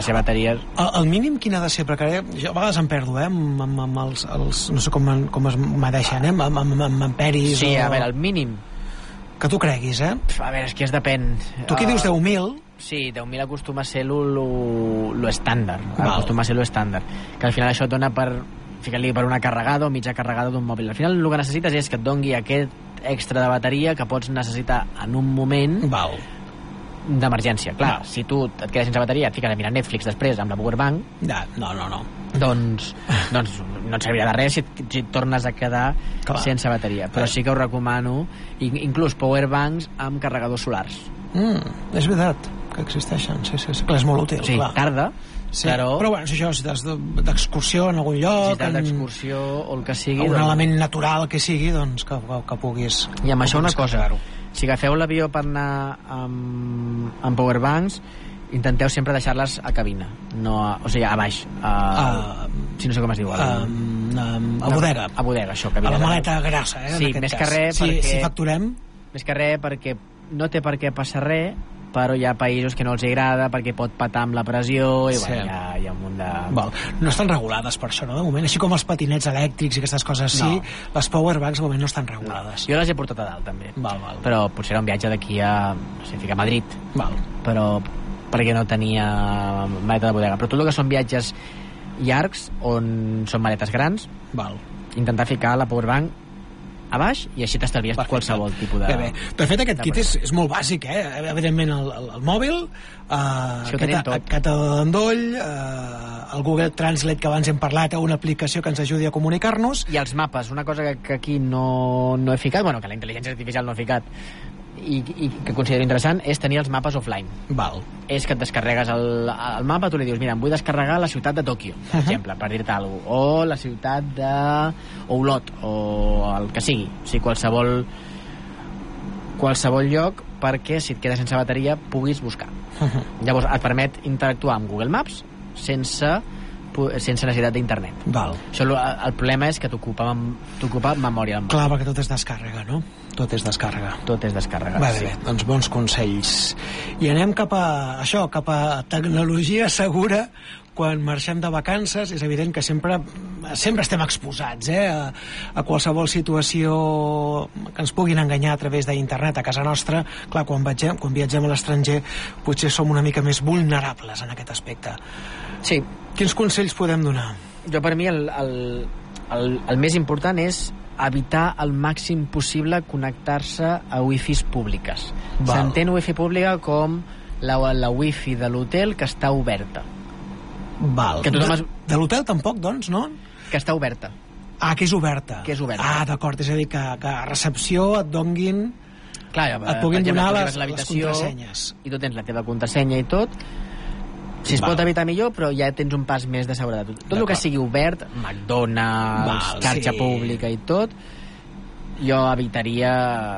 El mínim quin ha de ser? Perquè jo a vegades em perdo, amb els no sé com es medeixen, amb amperis. Sí, a veure, el mínim que tu creguis, A veure, és que depèn. Tu aquí dius 10.000? Sí, 10.000 acostuma a ser lo estàndard. Acostuma a ser lo estàndard. Que al final això et dona ficar-li per una carregada o mitja carregada d'un mòbil. Al final el que necessites és que et doni aquest extra de bateria que pots necessitar en un moment d'emergència. Clar, si tu et quedes sense bateria, et fiques a mirar Netflix després amb la powerbank, no. Doncs no et servirà de res si et tornes a quedar sense bateria. Però sí que us recomano inclús powerbanks amb carregadors solars. És veritat que existeixen, sí, clar, és molt útil. Sí, tarda, però bueno, si això, si estàs d'excursió en algun lloc, si estàs d'excursió o el que sigui, un element natural que sigui, doncs que puguis... I amb això una cosa, si agafeu l'avió per anar amb powerbanks, intenteu sempre deixar-les a cabina, o sigui, a baix, si no sé com es diu, a bodega. A bodega, això, cabina. A la maleta grassa, sí, més que res perquè... Si facturem... Més que res perquè no té per què passar res, però hi ha països que no els agrada perquè pot patar amb la pressió i bueno, hi ha un munt de... No estan regulades per això, no? De moment, així com els patinets elèctrics i aquestes coses les powerbanks de moment no estan regulades. Jo les he portat a dalt també, però potser era un viatge d'aquí a, no sé, a Madrid, però perquè no tenia maleta de bodega. Però tot el que són viatges llargs on són maletes grans, intentar ficar la powerbank a baix i així t'estalvies qualsevol tipus de... Bé. De fet, aquest kit és molt bàsic, evidentment el mòbil, aquest endoll, el Google Translate que abans hem parlat, una aplicació que ens ajudi a comunicar-nos. I els mapes, una cosa que aquí no he ficat, que la intel·ligència artificial no ha ficat, i que considero interessant, és tenir els mapes offline. És que et descarregues el mapa, tu li dius, mira, em vull descarregar la ciutat de Tòquio, per exemple, per dir-te alguna cosa, o la ciutat de Olot, o el que sigui, o sigui, qualsevol lloc, perquè si et quedes sense bateria puguis buscar. Llavors et permet interactuar amb Google Maps sense necessitat d'internet. Això, el problema és que t'ocupa memòria. Clar, perquè tot és descàrrega, no? Tot és descàrrega. Bé, doncs bons consells. I anem cap a tecnologia segura quan marxem de vacances. És evident que sempre estem exposats a qualsevol situació que ens puguin enganyar a través d'internet a casa nostra. Clar, quan viatgem a l'estranger potser som una mica més vulnerables en aquest aspecte. Sí. Quins consells podem donar? Jo, per mi, el més important és evitar al màxim possible connectar-se a wifis públiques. S'entén wifi pública com la wifi de l'hotel que està oberta. Val. Que de l'hotel tampoc, doncs, no? Que està oberta. Que és oberta. D'acord, és a dir, que a recepció et donguin... Clar, et puguin donar les contrasenyes. I tu tens la teva contrasenya i tot. Si es pot evitar millor, però ja tens un pas més de seguretat. Tot el que sigui obert, McDonald's, xarxa pública i tot, jo evitaria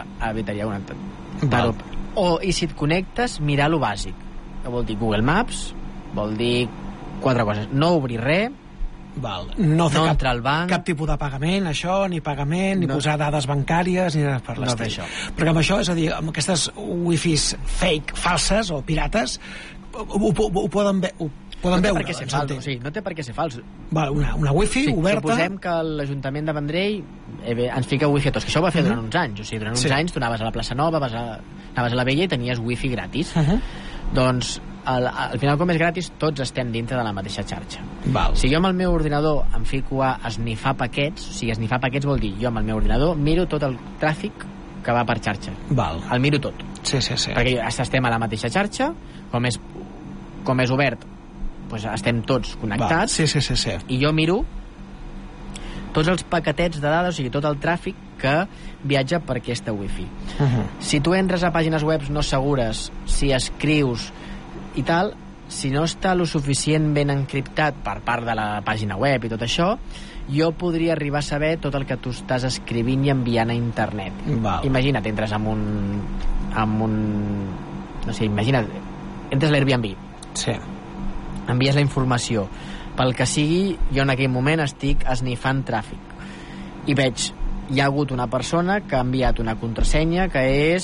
connectar. I si et connectes, mirar lo bàsic. Vol dir Google Maps, vol dir 4 coses. No obrir res, no fer entrar al banc, cap tipus de pagament, ni pagament, ni posar dades bancàries, ni res per l'estil. Perquè amb això, és a dir, amb aquestes wifis fake, falses o pirates, ho poden veure. No té per què ser fals. No té per què ser fals. Una wifi oberta... Suposem que l'Ajuntament de Vendrell ens fica wifi a tots, que això ho va fer durant uns anys. O sigui, durant uns anys tu anaves a la plaça Nova, anaves a la Vella i tenies wifi gratis. Doncs al final, com és gratis, tots estem dintre de la mateixa xarxa. Si jo amb el meu ordinador em fico a esnifar paquets, o sigui, esnifar paquets vol dir jo amb el meu ordinador miro tot el tràfic que va per xarxa. El miro tot. Perquè estem a la mateixa xarxa, com és obert, doncs estem tots connectats. I jo miro tots els paquetets de dades, o sigui, tot el tràfic que viatja per aquesta wifi. Si tu entres a pàgines web no segures, si escrius i tal, si no està lo suficient ben encriptat per part de la pàgina web i tot això, jo podria arribar a saber tot el que tu estàs escrivint i enviant a internet. Imagina't, entres amb un no sé, imagina't, entres a l'Airbnb, envies la informació, pel que sigui, jo en aquell moment estic esnifant tràfic i veig, hi ha hagut una persona que ha enviat una contrasenya que és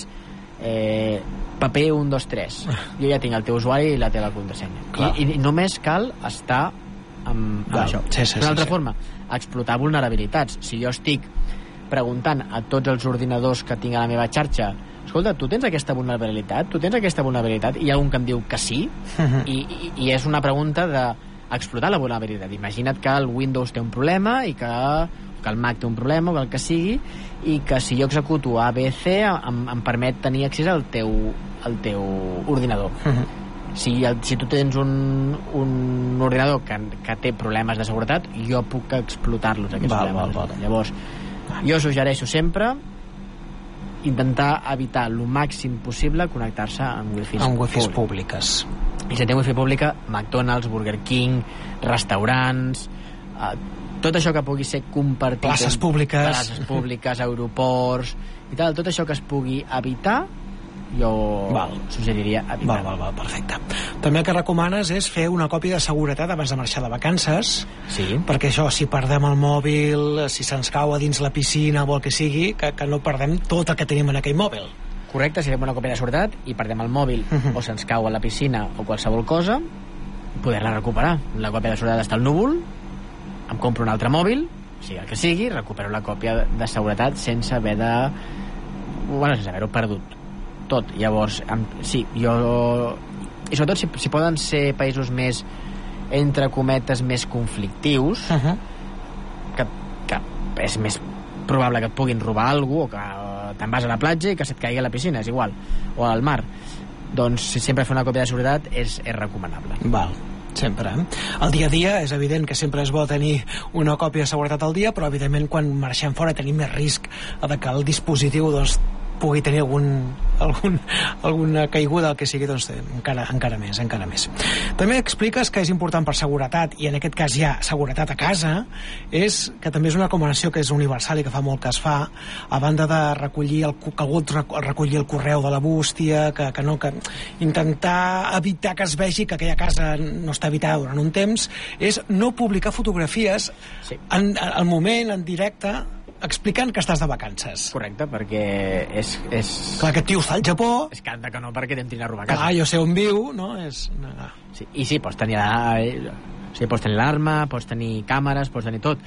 paper 123. Jo ja tinc el teu usuari i la teva contrasenya. I només cal estar amb això. D'una altra forma, explotar vulnerabilitats. Si jo estic preguntant a tots els ordinadors que tinc a la meva xarxa, escolta, tu tens aquesta vulnerabilitat? Tu tens aquesta vulnerabilitat? I hi ha un que em diu que sí, i és una pregunta d'explotar la vulnerabilitat. Imagina't que el Windows té un problema i que el Mac té un problema o que el que sigui, i que si jo executo ABC em permet tenir accés al teu ordinador. Si tu tens un ordinador que té problemes de seguretat, jo puc explotar-los, aquests problemes. Llavors, jo suggereixo sempre intentar evitar el màxim possible connectar-se amb wifis públiques. I si té wifi pública, McDonald's, Burger King, restaurants, tot això que pugui ser compartit, places públiques, aeroports i tal, tot això que es pugui evitar, jo suggeriria evitar. Perfecte. També el que recomanes és fer una còpia de seguretat abans de marxar de vacances, perquè això, si perdem el mòbil, si se'ns cau a dins la piscina o el que sigui, que no perdem tot el que tenim en aquell mòbil. Correcte, si fem una còpia de seguretat i perdem el mòbil o se'ns cau a la piscina o qualsevol cosa, poder-la recuperar. La còpia de seguretat està al núvol, em compro un altre mòbil, sigui el que sigui, recupero la còpia de seguretat sense haver-ho perdut tot. Llavors, jo, i sobretot si poden ser països més, entre cometes, més conflictius, que és més probable que et puguin robar alguna cosa, o que te'n vas a la platja i que se't caigui a la piscina, és igual, o al mar, doncs sempre fer una còpia de seguretat és recomanable. Sempre. El dia a dia és evident que sempre és bo tenir una còpia de seguretat al dia, però evidentment quan marxem fora tenim més risc de que el dispositiu pugui tenir alguna caiguda, el que sigui, doncs encara més. També expliques que és important per seguretat, i en aquest cas hi ha seguretat a casa, és que també és una recomanació que és universal i que fa molt que es fa, a banda de recollir el correu de la bústia, que intentar evitar que es vegi que aquella casa no està habitada durant un temps, és no publicar fotografies al moment, en directe, explicant que estàs de vacances. Correcte, perquè és... Clar, aquest tio està al Japó... És canta que no, perquè t'entrin a robar casa. Clar, jo sé on viu, no? I sí, pots tenir l'arma, pots tenir càmeres, pots tenir tot,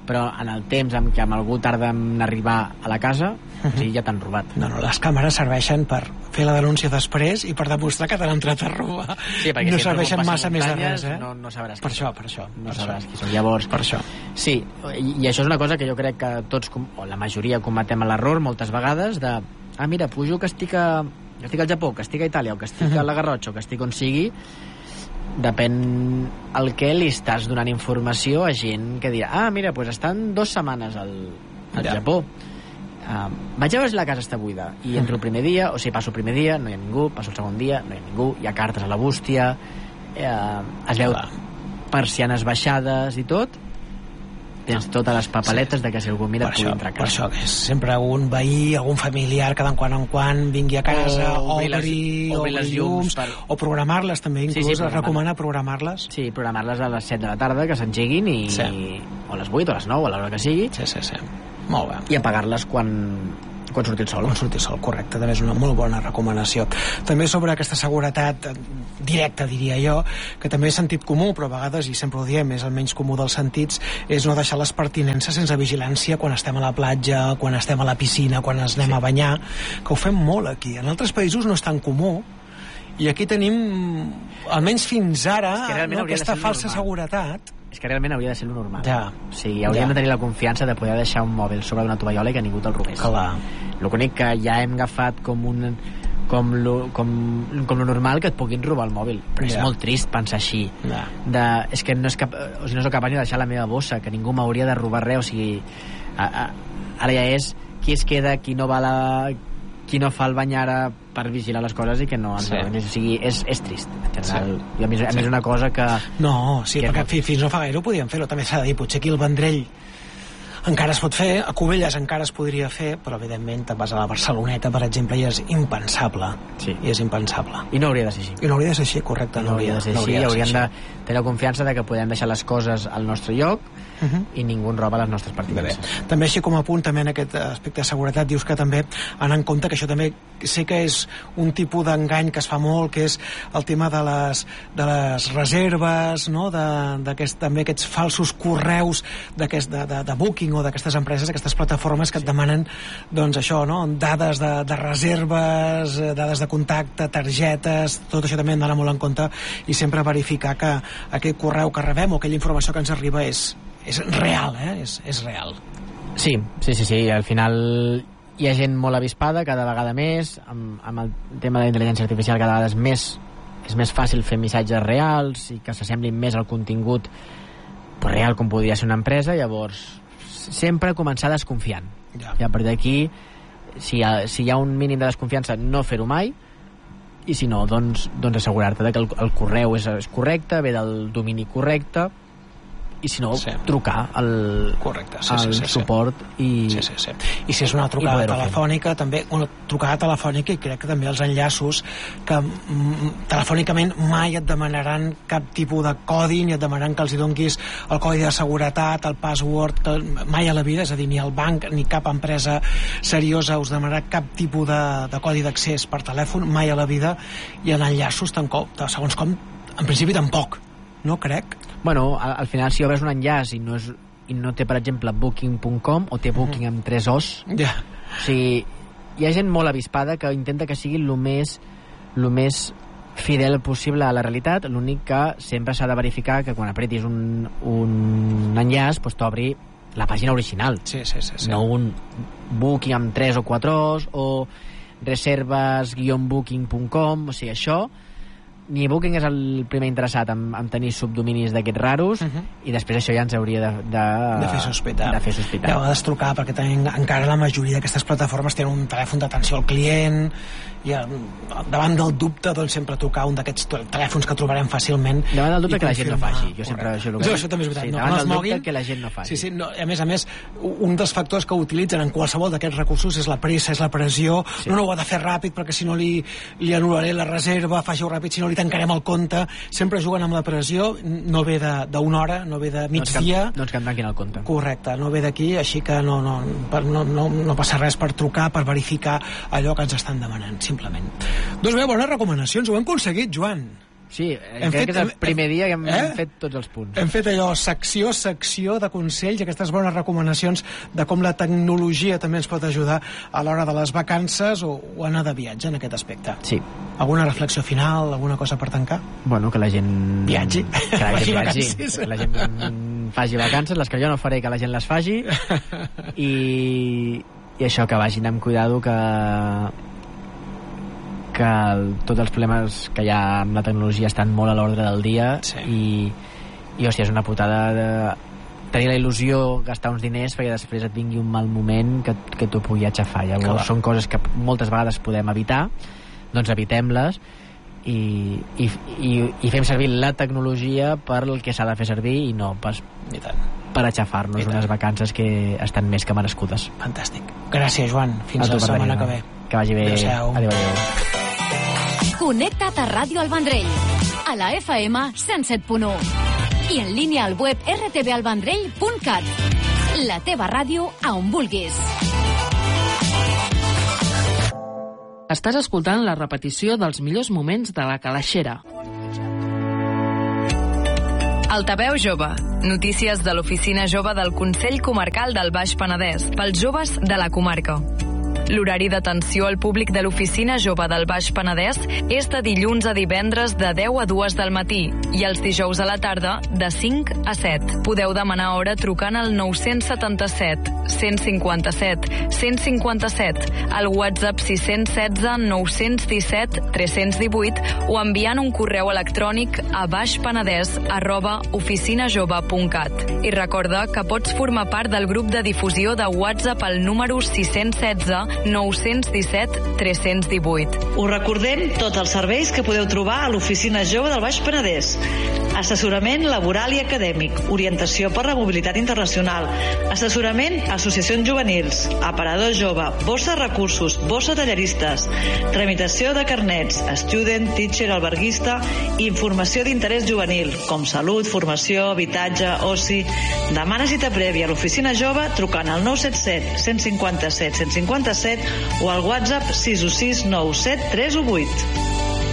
però en el temps en què amb algú tarda en arribar a la casa, sí, ja t'han robat. No, les càmeres serveixen per fer la denúncia després i per demostrar que t'han entrat a robar. Sí, perquè no si serveixen massa més de res, no sabràs per això. No sabràs qui són. Llavors, per això. Sí, i això és una cosa que jo crec que tots, o la majoria, cometem l'error moltes vegades de, mira, pujo que estic al Japó, que estic a Itàlia, o que estic a la Garrotxa, o que estic on sigui. Depèn el que li estàs donant informació a gent que dirà, mira, doncs estan 2 setmanes al Japó. Vaig a veure si la casa està buida, i entro el primer dia, o sigui, passo el primer dia, no hi ha ningú, passo el segon dia, no hi ha ningú, hi ha cartes a la bústia, es veu persianes baixades i tot, tens totes les papeletes de que si algú mira pugui entrar a casa. Per això, que és sempre algun veí, algun familiar que de quan en quan vingui a casa, obri les llums, o programar-les també, inclús es recomana programar-les. Sí, programar-les a les 7 de la tarda, que s'engeguin, o a les 8 o a les 9, a l'hora que sigui. Sí. Molt bé. I apagar-les quan surti el sol. Quan surti el sol, correcte. També és una molt bona recomanació. També sobre aquesta seguretat directa, diria jo, que també és sentit comú, però a vegades, i sempre ho diem, és el menys comú dels sentits, és no deixar les pertinences sense vigilància quan estem a la platja, quan estem a la piscina, quan ens anem a banyar, que ho fem molt aquí. En altres països no és tan comú, i aquí tenim, almenys fins ara, aquesta falsa seguretat. És que realment hauria de ser lo normal. Ja. O sigui, hauríem de tenir la confiança de poder deixar un mòbil sobre una tovallola i que ningú te'l robés. Clar. L'únic que ja hem agafat com lo normal que et puguin robar el mòbil, però és molt trist pensar així. És que no soc capaç ni de deixar la meva bossa, que ningú m'hauria de robar res. O sigui, ara ja és qui es queda, qui no fa el bany ara per vigilar les coses i que no ens robin. O sigui, és trist. A mi és una cosa que... No, sí, perquè fins no fa gaire ho podíem fer-ho. També s'ha de dir, potser aquí el Vendrell encara es pot fer, a Cubelles encara es podria fer, però evidentment te'n vas a la Barceloneta, per exemple, i és impensable. Sí. I és impensable. I no hauria de ser així. I no hauria de ser així, correcte. No hauria de ser així. Hauríem de tenir la confiança de que podem deixar les coses al nostre lloc i ningú en roba les nostres pertinences. També així com a punt, també en aquest aspecte de seguretat, dius que també anar en compte que això també sé que és un tipus d'engany que es fa molt, que és el tema de les reserves, no? També aquests falsos correus de Booking o d'aquestes empreses, d'aquestes plataformes que et demanen, doncs això, no? Dades de reserves, dades de contacte, targetes, tot això també hem d'anar molt en compte i sempre verificar que aquell correu que rebem o aquella informació que ens arriba és real, és real. Sí, al final hi ha gent molt avispada cada vegada més, amb el tema de la intel·ligència artificial cada vegada és més fàcil fer missatges reals i que s'assemblin més al contingut real com podria ser una empresa. Llavors sempre començar desconfiant. I a partir d'aquí, si hi ha un mínim de desconfiança, no fer-ho mai, i si no, doncs assegurar-te que el correu és correcte, ve del domini correcte, i si no, trucar al suport i si és una trucada telefònica també, una trucada telefònica, i crec que també els enllaços que telefònicament mai et demanaran cap tipus de codi, ni et demanaran que els hi donguis el codi de seguretat, el password, que mai a la vida, és a dir, ni el banc ni cap empresa seriosa us demanarà cap tipus de codi d'accés per telèfon, mai a la vida. I en enllaços segons com, en principi tampoc, no crec. Bueno, al final si obres un enllaç i no té, per exemple, booking.com o té booking amb 3 O's, o sigui, hi ha gent molt avispada que intenta que sigui el més fidel possible a la realitat. L'únic que sempre s'ha de verificar que quan apretis un enllaç doncs t'obri la pàgina original, no un booking amb 3 o 4 O's o reserves-booking.com. O sigui, això ni Booking és el primer interessat en tenir subdominis d'aquests raros, i després això ja ens hauria de fer sospitar. De vegades trucar, perquè encara la majoria d'aquestes plataformes tenen un telèfon d'atenció al client, i davant del dubte doncs sempre trucar un d'aquests telèfons que trobarem fàcilment. Davant del dubte que la gent no faci. Això també és veritat. Davant del dubte que la gent no faci. A més, un dels factors que utilitzen en qualsevol d'aquests recursos és la pressa, és la pressió. No ho ha de fer ràpid perquè si no li anul·laré la reserva, faci-ho ràpid, si no li tancarem el compte. Sempre juguen amb la pressió, no ve d'una hora, no ve de migdia. No ens que em tanquin el compte. Correcte, no ve d'aquí, així que no passa res per trucar, per verificar allò que ens estan demanant, simplement. Doncs bé, bones recomanacions, ho hem aconseguit, Joan. Sí, crec que és el primer dia que hem fet tots els punts. Hem fet allò, secció de consells, aquestes bones recomanacions de com la tecnologia també ens pot ajudar a l'hora de les vacances o anar de viatge en aquest aspecte. Sí. Alguna reflexió final, alguna cosa per tancar? Bueno, que la gent... Viatgi. Que la gent viatgi. Que la gent faci vacances, les que jo no faré, que la gent les faci. I això, que vagin amb cuidado, que tots els problemes que hi ha amb la tecnologia estan molt a l'ordre del dia. I hòstia, és una putada de tenir la il·lusió, gastar uns diners perquè després et vingui un mal moment que t'ho pugui aixafar. Llavors són coses que moltes vegades podem evitar, doncs evitem-les i fem servir la tecnologia per el que s'ha de fer servir i no per aixafar-nos unes vacances que estan més que merescudes. Fantàstic. Gràcies, Joan. Fins la setmana que ve. Que vagi bé. Adéu. Connecta't a Ràdio El Vendrell, a la FM 107.1 i en línia al web rtvalvendrell.cat. La teva ràdio a on vulguis. Estàs escoltant la repetició dels millors moments de la Calaixera. Altaveu Jove. Notícies de l'Oficina Jove del Consell Comarcal del Baix Penedès pels joves de la comarca. L'horari d'atenció al públic de l'Oficina Jove del Baix Penedès és de dilluns a divendres de 10 a 2 del matí i els dijous a la tarda de 5 a 7. Podeu demanar hora trucant al 977 157 157, al WhatsApp 616 917 318 o enviant un correu electrònic a baixpenedès@oficinajove.cat. I recorda que pots formar part del grup de difusió de WhatsApp al número 616 917 318. Us recordem tots els serveis que podeu trobar a l'Oficina Jove del Baix Penedès. Assessorament laboral i acadèmic, orientació per la mobilitat internacional, assessorament a associacions juvenils, aparador jove, borsa de recursos, borsa talleristes, tramitació de carnets, student, teacher, alberguista i informació d'interès juvenil, com salut, formació, habitatge, oci. Demana cita prèvia a l'Oficina Jove trucant al 977 157 157 o al WhatsApp 616 97 318.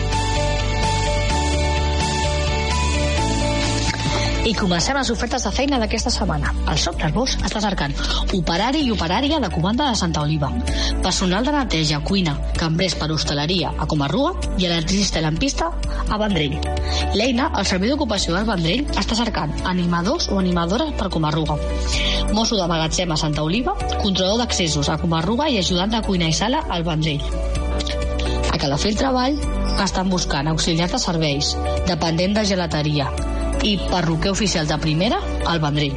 I comencem les ofertes de feina d'aquesta setmana. El Soc Nervós està cercant operari i operària de comanda de Santa Oliva, personal de neteja, cuina, cambrers per hostaleria a Comarruga i electricista i lampista a Vendrell. L'Eina, el servei d'ocupació del Vendrell, està cercant animadors o animadores per Comarruga, mosso de magatzem a Santa Oliva, controlador d'accessos a Comarruga i ajudant de cuina i sala al Vendrell. A Calafell Treball estan buscant auxiliar de serveis, dependent de gelateria i perruquer oficial de primera al Vendrell.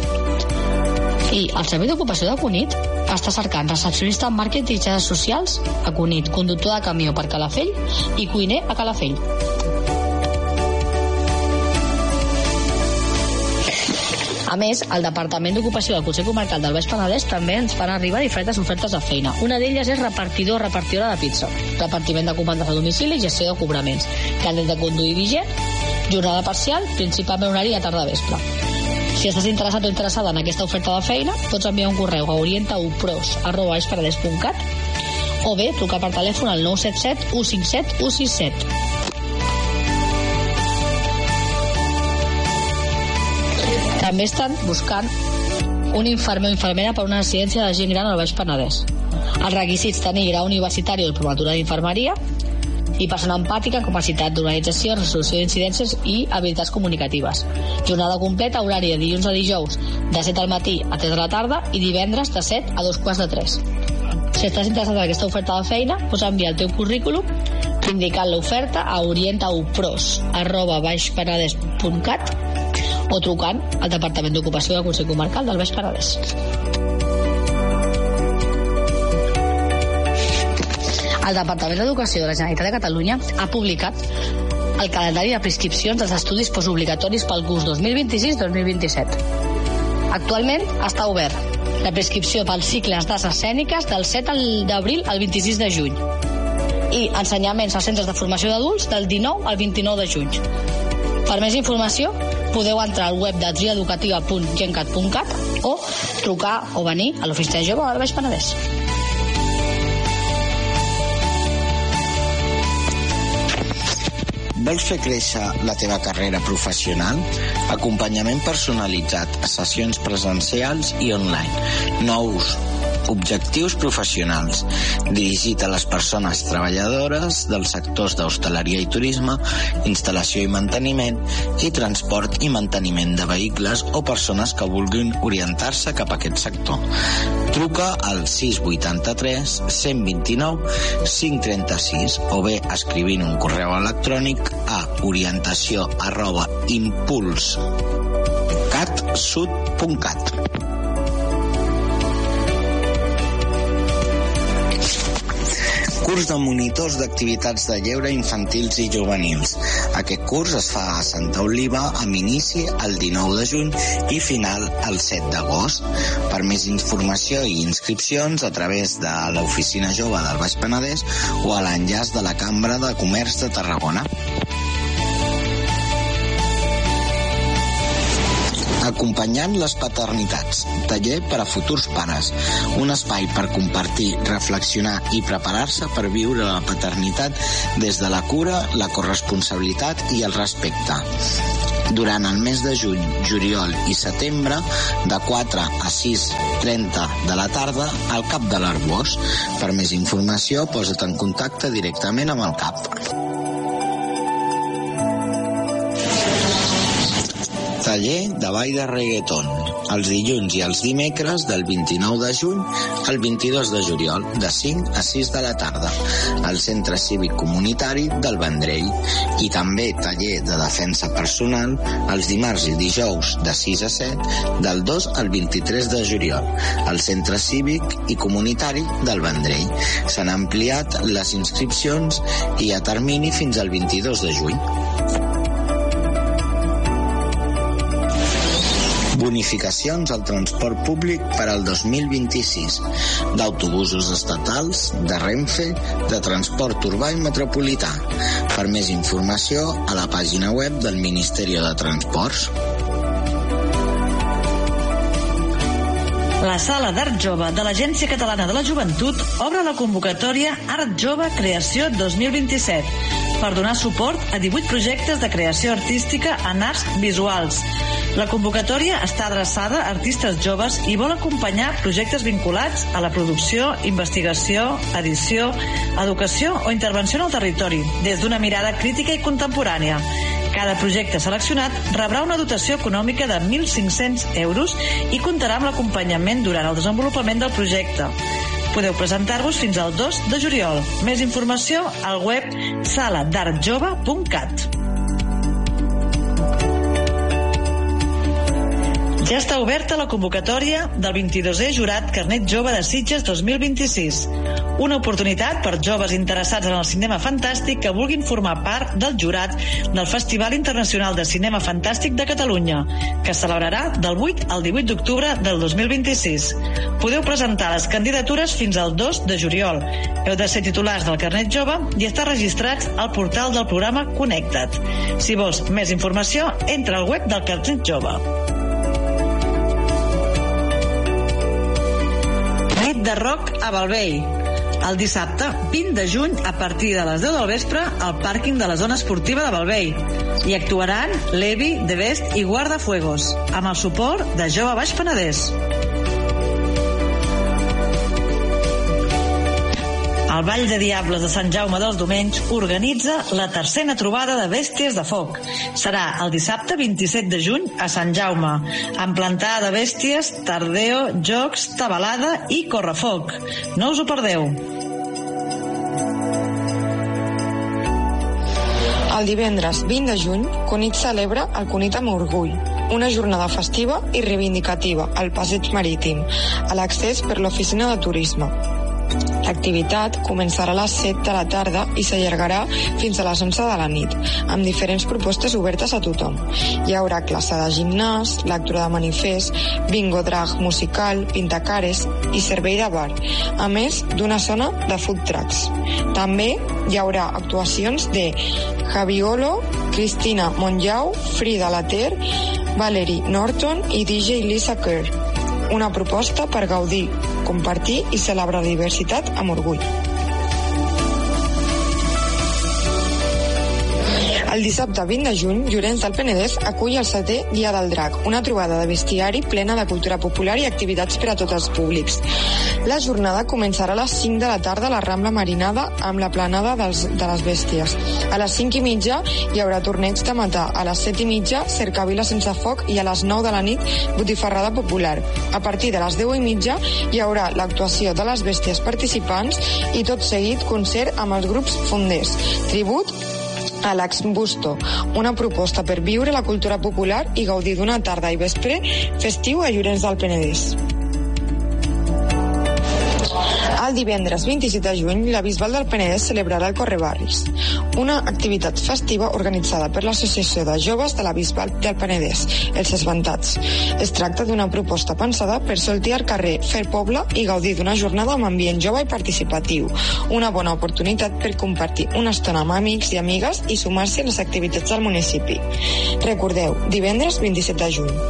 I el servei d'ocupació de Cunit està cercant recepcionista en màrqueting i xarxes socials a Cunit, conductor de camió per Calafell i cuiner a Calafell. A més, el Departament d'Ocupació del Consell Comarcal del Baix Penedès també ens fan arribar diferents ofertes de feina. Una d'elles és repartidor o repartidora de pizza, repartiment de comandes a domicili i gestió de cobraments, carnet de conduir vigent, jornada parcial, principalment horari a tarda vespre. Si estàs interessat o interessada en aquesta oferta de feina, pots enviar un correu a orientaupros@baixpenedès.cat o bé trucar per telèfon al 977 157 167. També estan buscant un infermer o infermera per una residència de gent gran al Baix Penedès. Els requisits: tenir grau universitari o diplomatura d'infermeria i persona empàtica, capacitat d'organització, resolució d'incidències i habilitats comunicatives. Jornada completa, horari de dilluns a dijous de 7 al matí a 3 de la tarda i divendres de 7 a 2:45. Si estàs interessat en aquesta oferta de feina, pots enviar el teu currículum indicant l'oferta a orientaupros@baixpenedès.cat o trucant al Departament d'Ocupació del Consell Comarcal del Baix Penedès. El Departament d'Educació de la Generalitat de Catalunya ha publicat el calendari de prescripcions dels estudis postobligatoris pel curs 2026-2027. Actualment està obert la prescripció pels cicles d'arts escèniques del 7 d'abril al 26 de juny i ensenyaments als centres de formació d'adults del 19 al 29 de juny. Per més informació podeu entrar al web de trieducativa.gencat.cat o trucar o venir a l'Oficina Jove del Baix Penedès. Vols fer créixer la teva carrera professional? Acompanyament personalitzat, sessions presencials i online. Nous objectius professionals, dirigit a les persones treballadores dels sectors d'hostaleria i turisme, instal·lació i manteniment, i transport i manteniment de vehicles o persones que vulguin orientar-se cap a aquest sector. Truca al 683 129 536 o bé escrivint un correu electrònic a orientació@impulscatsud.cat. Curs de monitors d'activitats de lleure infantils i juvenils. Aquest curs es fa a Santa Oliva amb inici el 19 de juny i final el 7 d'agost. Per més informació i inscripcions a través de l'Oficina Jove del Baix Penedès o a l'enllaç de la Cambra de Comerç de Tarragona. Acompanyant les paternitats, taller per a futurs pares, un espai per compartir, reflexionar i preparar-se per viure la paternitat des de la cura, la corresponsabilitat i el respecte. Durant el mes de juny, juliol i setembre, de 4 a 6:30 de la tarda, al Cap de l'Arbós. Per més informació, posa't en contacte directament amb el CAP. Taller de ball de reggaeton, els dilluns i els dimecres del 29 de juny al 22 de juliol, de 5 a 6 de la tarda, al Centre Cívic Comunitari del Vendrell, i també taller de defensa personal els dimarts i dijous de 6 a 7, del 2 al 23 de juliol, al Centre Cívic i Comunitari del Vendrell. S'han ampliat les inscripcions i hi ha termini fins al 22 de juny. Bonificacions al transport públic per al 2026, d'autobusos estatals, de Renfe, de transport urbà i metropolità. Per més informació, a la pàgina web del Ministeri de Transports. La Sala d'Art Jove de l'Agència Catalana de la Joventut obre la convocatòria Art Jove Creació 2027 per donar suport a 18 projectes de creació artística en arts visuals. La convocatòria està adreçada a artistes joves i vol acompanyar projectes vinculats a la producció, investigació, edició, educació o intervenció en el territori, des d'una mirada crítica i contemporània. Cada projecte seleccionat rebrà una dotació econòmica de 1.500 euros i comptarà amb l'acompanyament durant el desenvolupament del projecte. Podeu presentar-vos fins al 2 de juliol. Més informació al web saladartjove.cat. Ja està oberta la convocatòria del 22è Jurat Carnet Jove de Sitges 2026. Una oportunitat per joves interessats en el cinema fantàstic que vulguin formar part del jurat del Festival Internacional de Cinema Fantàstic de Catalunya, que es celebrarà del 8 al 18 d'octubre del 2026. Podeu presentar les candidatures fins al 2 de juliol. Heu de ser titulars del Carnet Jove i estar registrats al portal del programa Connecta't. Si vols més informació, entra al web del Carnet Jove. Nit de rock a Balvei. El dissabte 20 de juny, a partir de les 10 del vespre, al pàrquing de la zona esportiva de Balvei. Hi actuaran Levi, The Best i Guardafuegos, amb el suport de Jove Baix Penedès. El Ball de Diables de Sant Jaume dels Domenys organitza la tercera trobada de bèsties de foc. Serà el dissabte 27 de juny a Sant Jaume, amb plantada de bèsties, tardeo, jocs, tabalada i correfoc. No us ho perdeu. El divendres 20 de juny, Cunit celebra el Cunit amb orgull, una jornada festiva i reivindicativa al Passeig Marítim, a l'accés per l'Oficina de Turisme. L'activitat començarà a les 7 de la tarda i s'allargarà fins a les 11 de la nit, amb diferents propostes obertes a tothom. Hi haurà classe de gimnàs, lectura de manifest, bingo drag musical, pintacares i servei de bar, a més d'una zona de food trucks. També hi haurà actuacions de Javiolo, Cristina Monllau, Frida Later, Valerie Norton i DJ Lisa Kerr. Una proposta per gaudir, compartir i celebrar la diversitat amb orgull. El dissabte 20 de juny, Llorenç del Penedès acull el 7è Dia del Drac, una trobada de bestiari plena de cultura popular i activitats per a tots els públics. La jornada començarà a les 5 de la tarda a la Rambla Marinada amb la planada de les bèsties. A les 5:30 hi haurà torneig de matar, a les 7:30 cercavila sense foc i a les 9 de la nit botifarrada popular. A partir de les 10:30 hi haurà l'actuació de les bèsties participants i tot seguit concert amb els grups fonders. Tribut a l'Exbusto, una proposta per viure la cultura popular i gaudir d'una tarda i vespre festiu a Llorenç del Penedès. El divendres 27 de juny, la Bisbal del Penedès celebrarà el Correbarris, una activitat festiva organitzada per l'Associació de Joves de la Bisbal del Penedès, els Esventats. Es tracta d'una proposta pensada per sortir al carrer, fer poble i gaudir d'una jornada amb ambient jove i participatiu. Una bona oportunitat per compartir una estona amb amics i amigues i sumar-se a les activitats del municipi. Recordeu, divendres 27 de juny.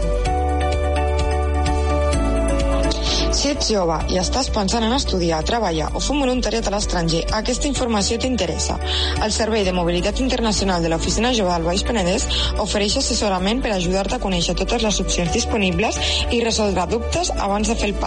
Si ets jove i estàs pensant en estudiar, treballar o fer un voluntariat a l'estranger, aquesta informació t'interessa. El Servei de Mobilitat Internacional de l'Oficina Jove del Baix Penedès ofereix assessorament per ajudar-te a conèixer totes les opcions disponibles i resoldre dubtes abans de fer el pas.